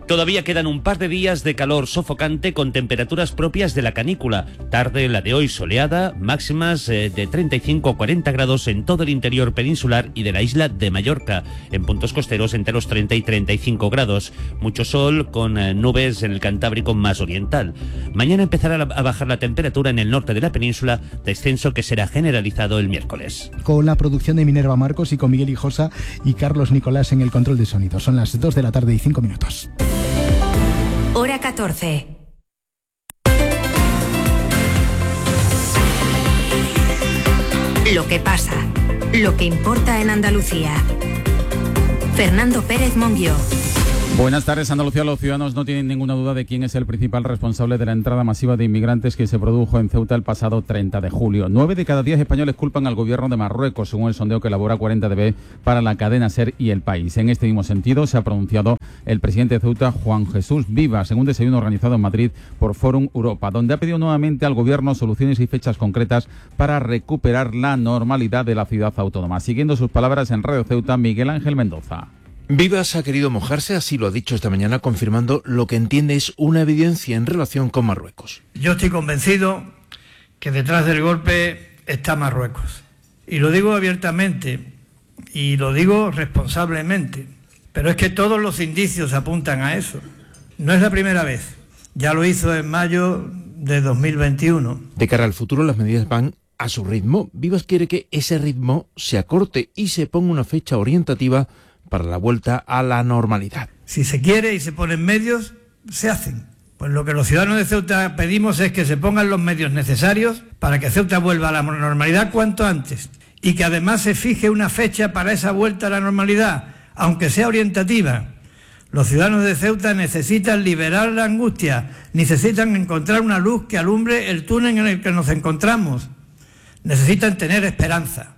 Todavía quedan un par de días de calor sofocante con temperaturas propias de la canícula. Tarde la de hoy soleada, máximas eh, de treinta y cinco a cuarenta grados en todo el interior peninsular y de la isla de Mallorca. En puntos costeros entre los treinta y treinta y cinco grados. Mucho sol con eh, nubes en el Cantábrico más oriental. Mañana empezará a bajar la temperatura en el norte de la península, descenso que será generalizado el miércoles. Con la producción de Minerva Marcos y con Miguel Hijosa y Carlos Nicolás en el control de sonido. Son las dos de la tarde y cinco minutos. Hora catorce. Lo que pasa, lo que importa en Andalucía. Fernando Pérez Monguió. Buenas tardes, Andalucía. Los ciudadanos no tienen ninguna duda de quién es el principal responsable de la entrada masiva de inmigrantes que se produjo en Ceuta el pasado treinta de julio. Nueve de cada diez españoles culpan al gobierno de Marruecos, según el sondeo que elabora cuarenta D B para la cadena SER y El País. En este mismo sentido se ha pronunciado el presidente de Ceuta, Juan Jesús Vivas, en un desayuno organizado en Madrid por Forum Europa, donde ha pedido nuevamente al gobierno soluciones y fechas concretas para recuperar la normalidad de la ciudad autónoma. Siguiendo sus palabras en Radio Ceuta, Miguel Ángel Mendoza. Vivas ha querido mojarse, así lo ha dicho esta mañana, confirmando lo que entiende es una evidencia en relación con Marruecos. Yo estoy convencido que detrás del golpe está Marruecos. Y lo digo abiertamente y lo digo responsablemente, pero es que todos los indicios apuntan a eso. No es la primera vez, ya lo hizo en mayo de dos mil veintiuno. De cara al futuro, las medidas van a su ritmo. Vivas quiere que ese ritmo se acorte y se ponga una fecha orientativa para la vuelta a la normalidad. Si se quiere y se ponen medios, se hacen. Pues lo que los ciudadanos de Ceuta pedimos es que se pongan los medios necesarios para que Ceuta vuelva a la normalidad cuanto antes y que además se fije una fecha para esa vuelta a la normalidad, aunque sea orientativa. Los ciudadanos de Ceuta necesitan liberar la angustia, necesitan encontrar una luz que alumbre el túnel en el que nos encontramos, necesitan tener esperanza.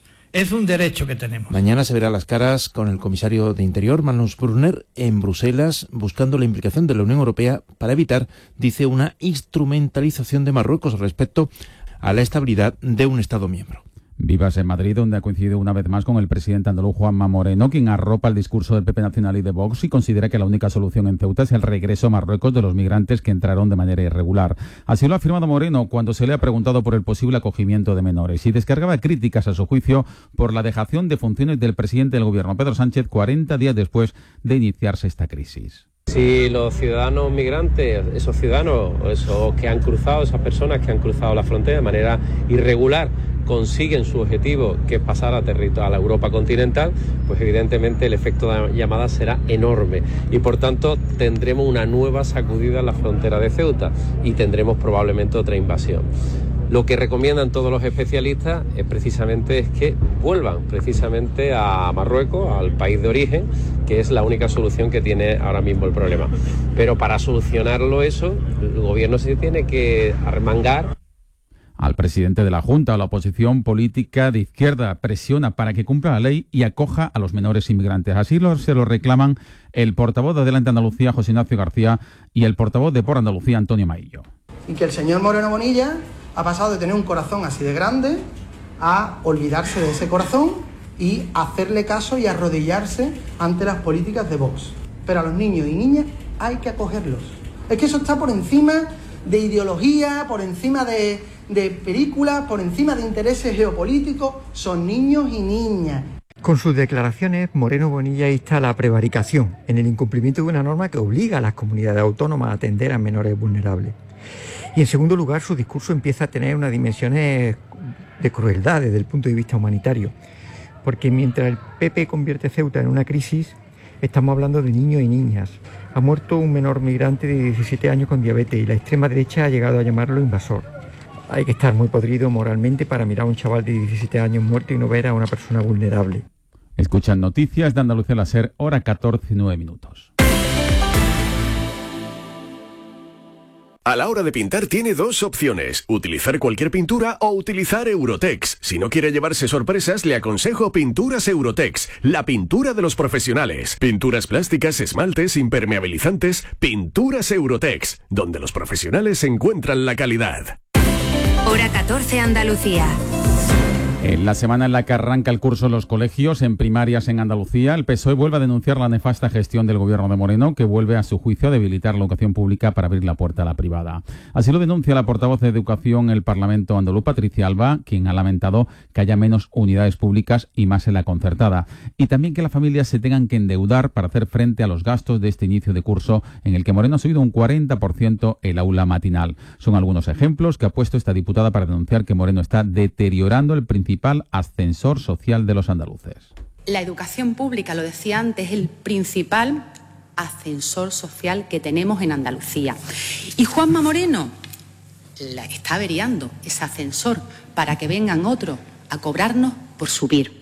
Es un derecho que tenemos. Mañana se verá las caras con el comisario de Interior, Magnus Brunner, en Bruselas, buscando la implicación de la Unión Europea para evitar, dice, una instrumentalización de Marruecos respecto a la estabilidad de un Estado miembro. Vivas en Madrid, donde ha coincidido una vez más con el presidente andaluz Juanma Moreno, quien arropa el discurso del P P Nacional y de Vox y considera que la única solución en Ceuta es el regreso a Marruecos de los migrantes que entraron de manera irregular. Así lo ha afirmado Moreno cuando se le ha preguntado por el posible acogimiento de menores y descargaba críticas a su juicio por la dejación de funciones del presidente del gobierno, Pedro Sánchez, cuarenta días después de iniciarse esta crisis. Si los ciudadanos migrantes, esos ciudadanos, esos que han cruzado, esas personas que han cruzado la frontera de manera irregular, consiguen su objetivo, que es pasar a, territorio, a la Europa continental, pues evidentemente el efecto de llamada será enorme y por tanto tendremos una nueva sacudida en la frontera de Ceuta y tendremos probablemente otra invasión. Lo que recomiendan todos los especialistas es precisamente es que vuelvan precisamente a Marruecos, al país de origen, que es la única solución que tiene ahora mismo el problema. Pero para solucionarlo eso, el gobierno se tiene que arremangar. Al presidente de la Junta, la oposición política de izquierda presiona para que cumpla la ley y acoja a los menores inmigrantes. Así lo, se lo reclaman el portavoz de Adelante Andalucía, José Ignacio García, y el portavoz de Por Andalucía, Antonio Maillo. Y que el señor Moreno Bonilla ha pasado de tener un corazón así de grande a olvidarse de ese corazón y hacerle caso y arrodillarse ante las políticas de Vox. Pero a los niños y niñas hay que acogerlos. Es que eso está por encima de ideología, por encima de, de películas, por encima de intereses geopolíticos. Son niños y niñas. Con sus declaraciones, Moreno Bonilla insta a la prevaricación en el incumplimiento de una norma que obliga a las comunidades autónomas a atender a menores vulnerables. Y en segundo lugar, su discurso empieza a tener unas dimensiones de crueldad desde el punto de vista humanitario, porque mientras el P P convierte Ceuta en una crisis, estamos hablando de niños y niñas. Ha muerto un menor migrante de diecisiete años con diabetes y la extrema derecha ha llegado a llamarlo invasor. Hay que estar muy podrido moralmente para mirar a un chaval de diecisiete años muerto y no ver a una persona vulnerable. Escuchan noticias de Andalucía la SER, hora catorce y nueve minutos. A la hora de pintar tiene dos opciones, utilizar cualquier pintura o utilizar Eurotex. Si no quiere llevarse sorpresas, le aconsejo Pinturas Eurotex, la pintura de los profesionales. Pinturas plásticas, esmaltes, impermeabilizantes, Pinturas Eurotex, donde los profesionales encuentran la calidad. Hora catorce Andalucía. En la semana en la que arranca el curso en los colegios, en primarias en Andalucía, el P S O E vuelve a denunciar la nefasta gestión del gobierno de Moreno, que vuelve a su juicio a debilitar la educación pública para abrir la puerta a la privada. Así lo denuncia la portavoz de Educación en el Parlamento andaluz, Patricia Alba, quien ha lamentado que haya menos unidades públicas y más en la concertada. Y también que las familias se tengan que endeudar para hacer frente a los gastos de este inicio de curso, en el que Moreno ha subido un cuarenta por ciento el aula matinal. Son algunos ejemplos que ha puesto esta diputada para denunciar que Moreno está deteriorando el principio principal ascensor social de los andaluces. La educación pública, lo decía antes, es el principal ascensor social que tenemos en Andalucía. Y Juanma Moreno la está averiando ese ascensor para que vengan otros a cobrarnos por subir.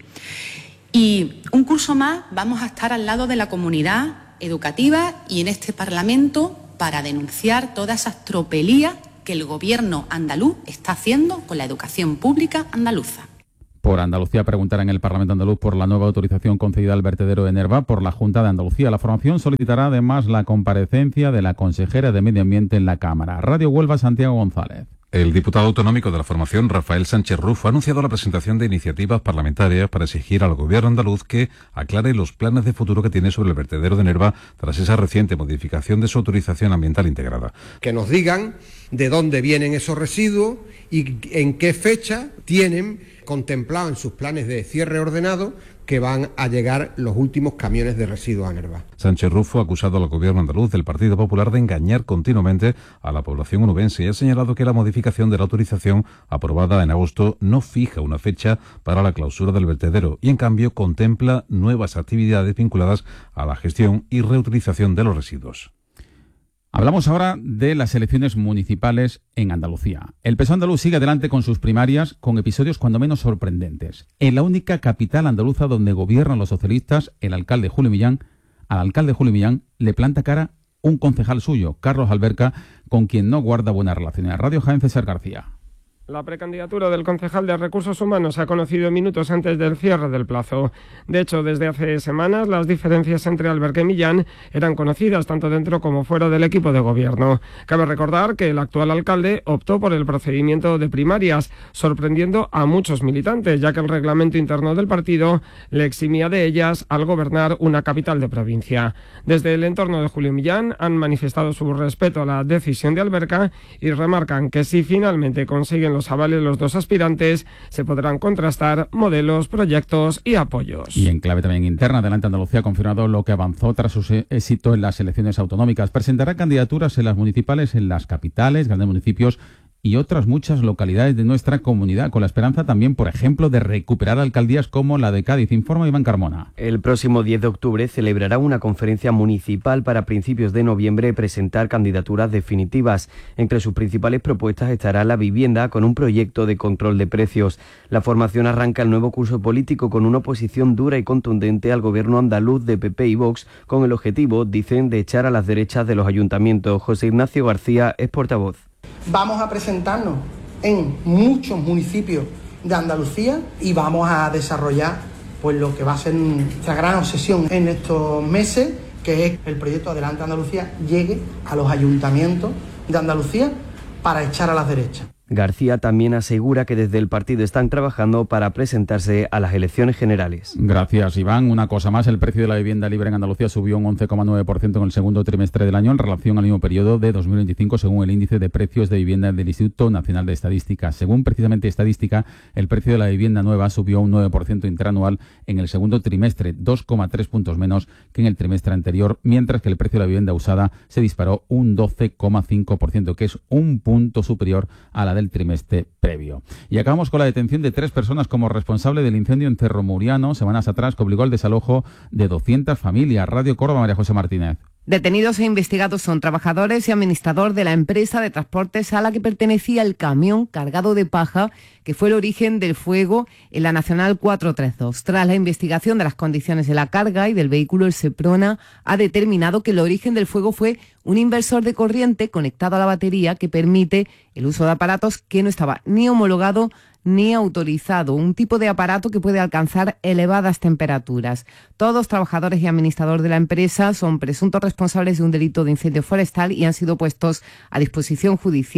Y un curso más vamos a estar al lado de la comunidad educativa y en este Parlamento para denunciar todas esas tropelías que el gobierno andaluz está haciendo con la educación pública andaluza. Por Andalucía preguntará en el Parlamento andaluz por la nueva autorización concedida al vertedero de Nerva por la Junta de Andalucía. La formación solicitará además la comparecencia de la consejera de Medio Ambiente en la Cámara. Radio Huelva, Santiago González. El diputado autonómico de la formación, Rafael Sánchez Rufo, ha anunciado la presentación de iniciativas parlamentarias para exigir al gobierno andaluz que aclare los planes de futuro que tiene sobre el vertedero de Nerva tras esa reciente modificación de su autorización ambiental integrada. Que nos digan de dónde vienen esos residuos y en qué fecha tienen contemplado en sus planes de cierre ordenado que van a llegar los últimos camiones de residuos a Nerva. Sánchez Rufo ha acusado al gobierno andaluz del Partido Popular de engañar continuamente a la población onubense y ha señalado que la modificación de la autorización aprobada en agosto no fija una fecha para la clausura del vertedero y en cambio contempla nuevas actividades vinculadas a la gestión y reutilización de los residuos. Hablamos ahora de las elecciones municipales en Andalucía. El P S O E andaluz sigue adelante con sus primarias con episodios cuando menos sorprendentes. En la única capital andaluza donde gobiernan los socialistas, el alcalde Julio Millán, al alcalde Julio Millán le planta cara un concejal suyo, Carlos Alberca, con quien no guarda buenas relaciones. Radio Jaén, César García. La precandidatura del concejal de Recursos Humanos se ha conocido minutos antes del cierre del plazo. De hecho, desde hace semanas las diferencias entre Alberca y Millán eran conocidas tanto dentro como fuera del equipo de gobierno. Cabe recordar que el actual alcalde optó por el procedimiento de primarias, sorprendiendo a muchos militantes, ya que el reglamento interno del partido le eximía de ellas al gobernar una capital de provincia. Desde el entorno de Julio Millán han manifestado su respeto a la decisión de Alberca y remarcan que si finalmente consiguen los avales los dos aspirantes, se podrán contrastar modelos, proyectos y apoyos. Y en clave también interna, Adelante Andalucía ha confirmado lo que avanzó tras su éxito en las elecciones autonómicas. Presentará candidaturas en las municipales en las capitales, grandes municipios y otras muchas localidades de nuestra comunidad, con la esperanza también, por ejemplo, de recuperar alcaldías como la de Cádiz. Informa Iván Carmona. El próximo diez de octubre celebrará una conferencia municipal para principios de noviembre presentar candidaturas definitivas. Entre sus principales propuestas estará la vivienda con un proyecto de control de precios. La formación arranca el nuevo curso político con una oposición dura y contundente al gobierno andaluz de P P y Vox, con el objetivo, dicen, de echar a las derechas de los ayuntamientos. José Ignacio García es portavoz. Vamos a presentarnos en muchos municipios de Andalucía y vamos a desarrollar pues lo que va a ser nuestra gran obsesión en estos meses, que es el proyecto Adelante Andalucía llegue a los ayuntamientos de Andalucía para echar a las derechas. García también asegura que desde el partido están trabajando para presentarse a las elecciones generales. Gracias, Iván. Una cosa más, el precio de la vivienda libre en Andalucía subió un once coma nueve por ciento en el segundo trimestre del año en relación al mismo periodo de dos mil veinticinco, según el índice de precios de vivienda del Instituto Nacional de Estadística. Según precisamente Estadística, el precio de la vivienda nueva subió un nueve por ciento interanual en el segundo trimestre, dos coma tres puntos menos que en el trimestre anterior, mientras que el precio de la vivienda usada se disparó un doce coma cinco por ciento, que es un punto superior a la del trimestre previo. Y acabamos con la detención de tres personas como responsable del incendio en Cerro Muriano semanas atrás, que obligó al desalojo de doscientas familias. Radio Córdoba, María José Martínez. Detenidos e investigados son trabajadores y administrador de la empresa de transportes a la que pertenecía el camión cargado de paja, que fue el origen del fuego en la Nacional cuatrocientos treinta y dos. Tras la investigación de las condiciones de la carga y del vehículo, el Seprona ha determinado que el origen del fuego fue un inversor de corriente conectado a la batería que permite el uso de aparatos que no estaba ni homologado ni autorizado, un tipo de aparato que puede alcanzar elevadas temperaturas. Todos trabajadores y administrador de la empresa son presuntos responsables de un delito de incendio forestal y han sido puestos a disposición judicial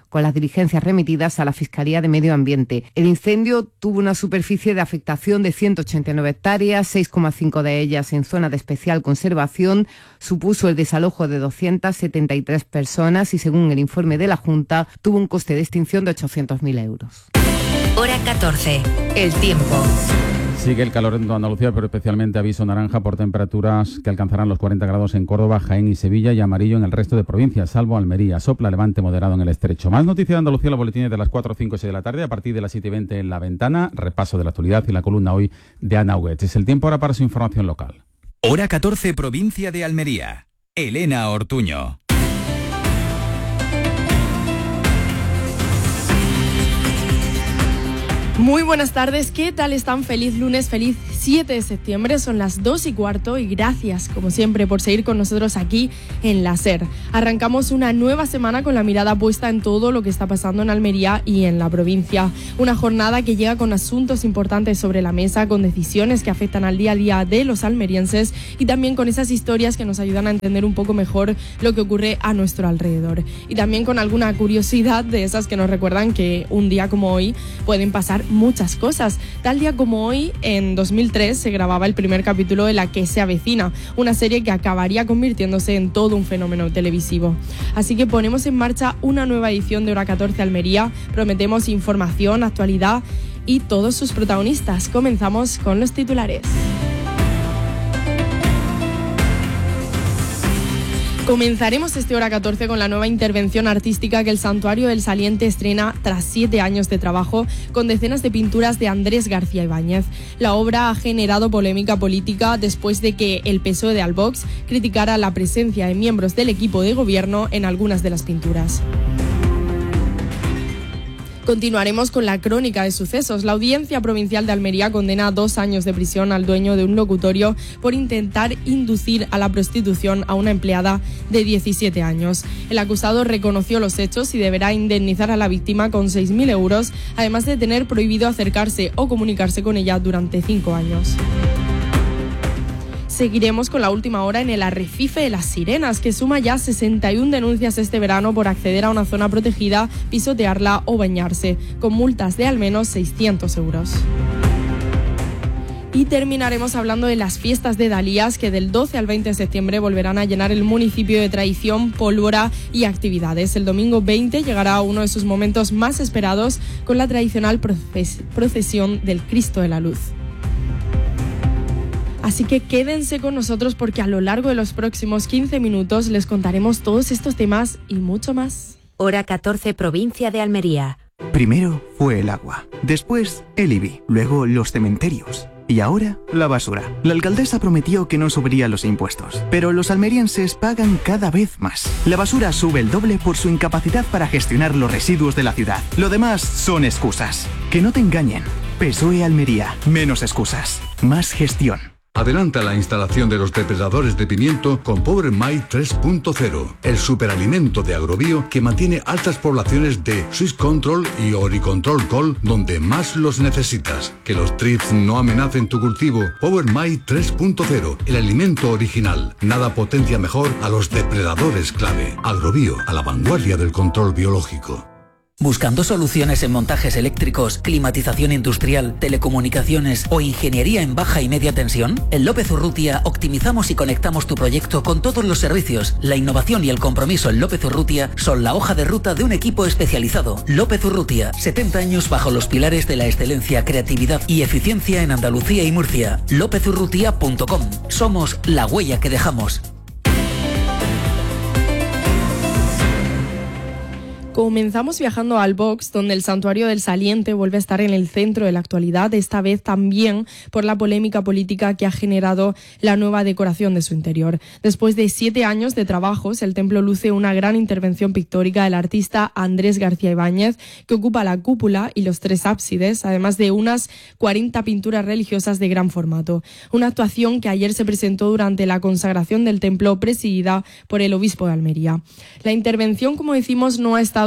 con las diligencias remitidas a la Fiscalía de Medio Ambiente. El incendio tuvo una superficie de afectación de ciento ochenta y nueve hectáreas, seis coma cinco de ellas en zona de especial conservación, supuso el desalojo de doscientas setenta y tres personas y, según el informe de la Junta, tuvo un coste de extinción de ochocientos mil euros. Hora catorce. El tiempo. Sigue el calor en toda Andalucía, pero especialmente aviso naranja por temperaturas que alcanzarán los cuarenta grados en Córdoba, Jaén y Sevilla, y amarillo en el resto de provincias, salvo Almería. Sopla levante moderado en el estrecho. Más noticias de Andalucía, los boletines de las cuatro, cinco y seis de la tarde, a partir de las siete y veinte en La Ventana. Repaso de la actualidad y la columna hoy de Ana Huguet. Es el tiempo ahora para su información local. Hora catorce, provincia de Almería. Elena Ortuño. Muy buenas tardes, ¿qué tal están? Feliz lunes, feliz siete de septiembre, son las dos y cuarto y gracias, como siempre, por seguir con nosotros aquí en la SER. Arrancamos una nueva semana con la mirada puesta en todo lo que está pasando en Almería y en la provincia. Una jornada que llega con asuntos importantes sobre la mesa, con decisiones que afectan al día a día de los almerienses y también con esas historias que nos ayudan a entender un poco mejor lo que ocurre a nuestro alrededor. Y también con alguna curiosidad de esas que nos recuerdan que un día como hoy pueden pasar muchas cosas. Tal día como hoy, en dos mil tres, se grababa el primer capítulo de La que se avecina, una serie que acabaría convirtiéndose en todo un fenómeno televisivo. Así que ponemos en marcha una nueva edición de Hora catorce Almería, prometemos información, actualidad y todos sus protagonistas. Comenzamos con los titulares. Comenzaremos este Hora catorce con la nueva intervención artística que el Santuario del Saliente estrena tras siete años de trabajo, con decenas de pinturas de Andrés García Ibáñez. La obra ha generado polémica política después de que el P S O E de Albox criticara la presencia de miembros del equipo de gobierno en algunas de las pinturas. Continuaremos con la crónica de sucesos. La Audiencia Provincial de Almería condena a dos años de prisión al dueño de un locutorio por intentar inducir a la prostitución a una empleada de diecisiete años. El acusado reconoció los hechos y deberá indemnizar a la víctima con seis mil euros, además de tener prohibido acercarse o comunicarse con ella durante cinco años. Seguiremos con la última hora en el Arrecife de las Sirenas, que suma ya sesenta y una denuncias este verano por acceder a una zona protegida, pisotearla o bañarse, con multas de al menos seiscientos euros. Y terminaremos hablando de las fiestas de Dalías, que del doce al veinte de septiembre volverán a llenar el municipio de tradición, pólvora y actividades. El domingo veinte llegará uno de sus momentos más esperados, con la tradicional proces- procesión del Cristo de la Luz. Así que quédense con nosotros porque a lo largo de los próximos quince minutos les contaremos todos estos temas y mucho más. Hora catorce, provincia de Almería. Primero fue el agua, después el I B I, luego los cementerios y ahora la basura. La alcaldesa prometió que no subiría los impuestos, pero los almerienses pagan cada vez más. La basura sube el doble por su incapacidad para gestionar los residuos de la ciudad. Lo demás son excusas. Que no te engañen. P S O E Almería, menos excusas, más gestión. Adelanta la instalación de los depredadores de pimiento con Power My tres punto cero, el superalimento de Agrobio que mantiene altas poblaciones de Swiss Control y Oricontrol Col donde más los necesitas. Que los trips no amenacen tu cultivo. Power My tres punto cero, el alimento original. Nada potencia mejor a los depredadores clave. Agrobio, a la vanguardia del control biológico. ¿Buscando soluciones en montajes eléctricos, climatización industrial, telecomunicaciones o ingeniería en baja y media tensión? En López Urrutia optimizamos y conectamos tu proyecto con todos los servicios. La innovación y el compromiso en López Urrutia son la hoja de ruta de un equipo especializado. López Urrutia, setenta años bajo los pilares de la excelencia, creatividad y eficiencia en Andalucía y Murcia. lópez urrutia punto com. Somos la huella que dejamos. Comenzamos viajando al Box, donde el Santuario del Saliente vuelve a estar en el centro de la actualidad, esta vez también por la polémica política que ha generado la nueva decoración de su interior. Después de siete años de trabajos, el templo luce una gran intervención pictórica del artista Andrés García Ibáñez, que ocupa la cúpula y los tres ábsides, además de unas cuarenta pinturas religiosas de gran formato. Una actuación que ayer se presentó durante la consagración del templo presidida por el obispo de Almería. La intervención, como decimos, no ha estado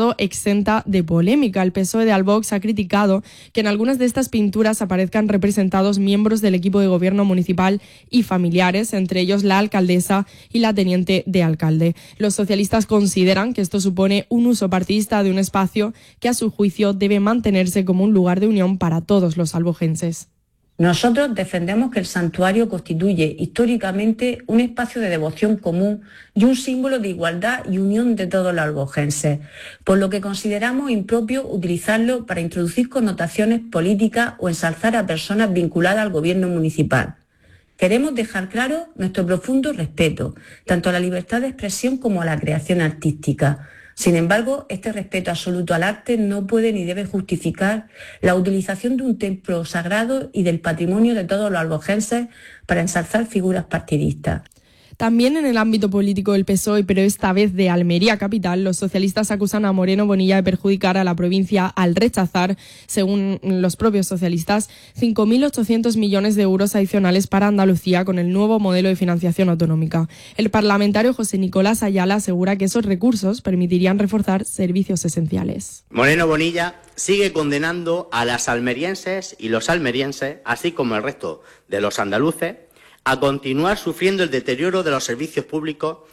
quedado exenta de polémica. El P S O E de Albox ha criticado que en algunas de estas pinturas aparezcan representados miembros del equipo de gobierno municipal y familiares, entre ellos la alcaldesa y la teniente de alcalde. Los socialistas consideran que esto supone un uso partidista de un espacio que a su juicio debe mantenerse como un lugar de unión para todos los albogenses. Nosotros defendemos que el santuario constituye históricamente un espacio de devoción común y un símbolo de igualdad y unión de todos los albogenses, por lo que consideramos impropio utilizarlo para introducir connotaciones políticas o ensalzar a personas vinculadas al gobierno municipal. Queremos dejar claro nuestro profundo respeto, tanto a la libertad de expresión como a la creación artística. Sin embargo, este respeto absoluto al arte no puede ni debe justificar la utilización de un templo sagrado y del patrimonio de todos los albogenses para ensalzar figuras partidistas. También en el ámbito político del P S O E, pero esta vez de Almería capital, los socialistas acusan a Moreno Bonilla de perjudicar a la provincia al rechazar, según los propios socialistas, cinco mil ochocientos millones de euros adicionales para Andalucía con el nuevo modelo de financiación autonómica. El parlamentario José Nicolás Ayala asegura que esos recursos permitirían reforzar servicios esenciales. Moreno Bonilla sigue condenando a las almerienses y los almerienses, así como el resto de los andaluces, a continuar sufriendo el deterioro de los servicios públicos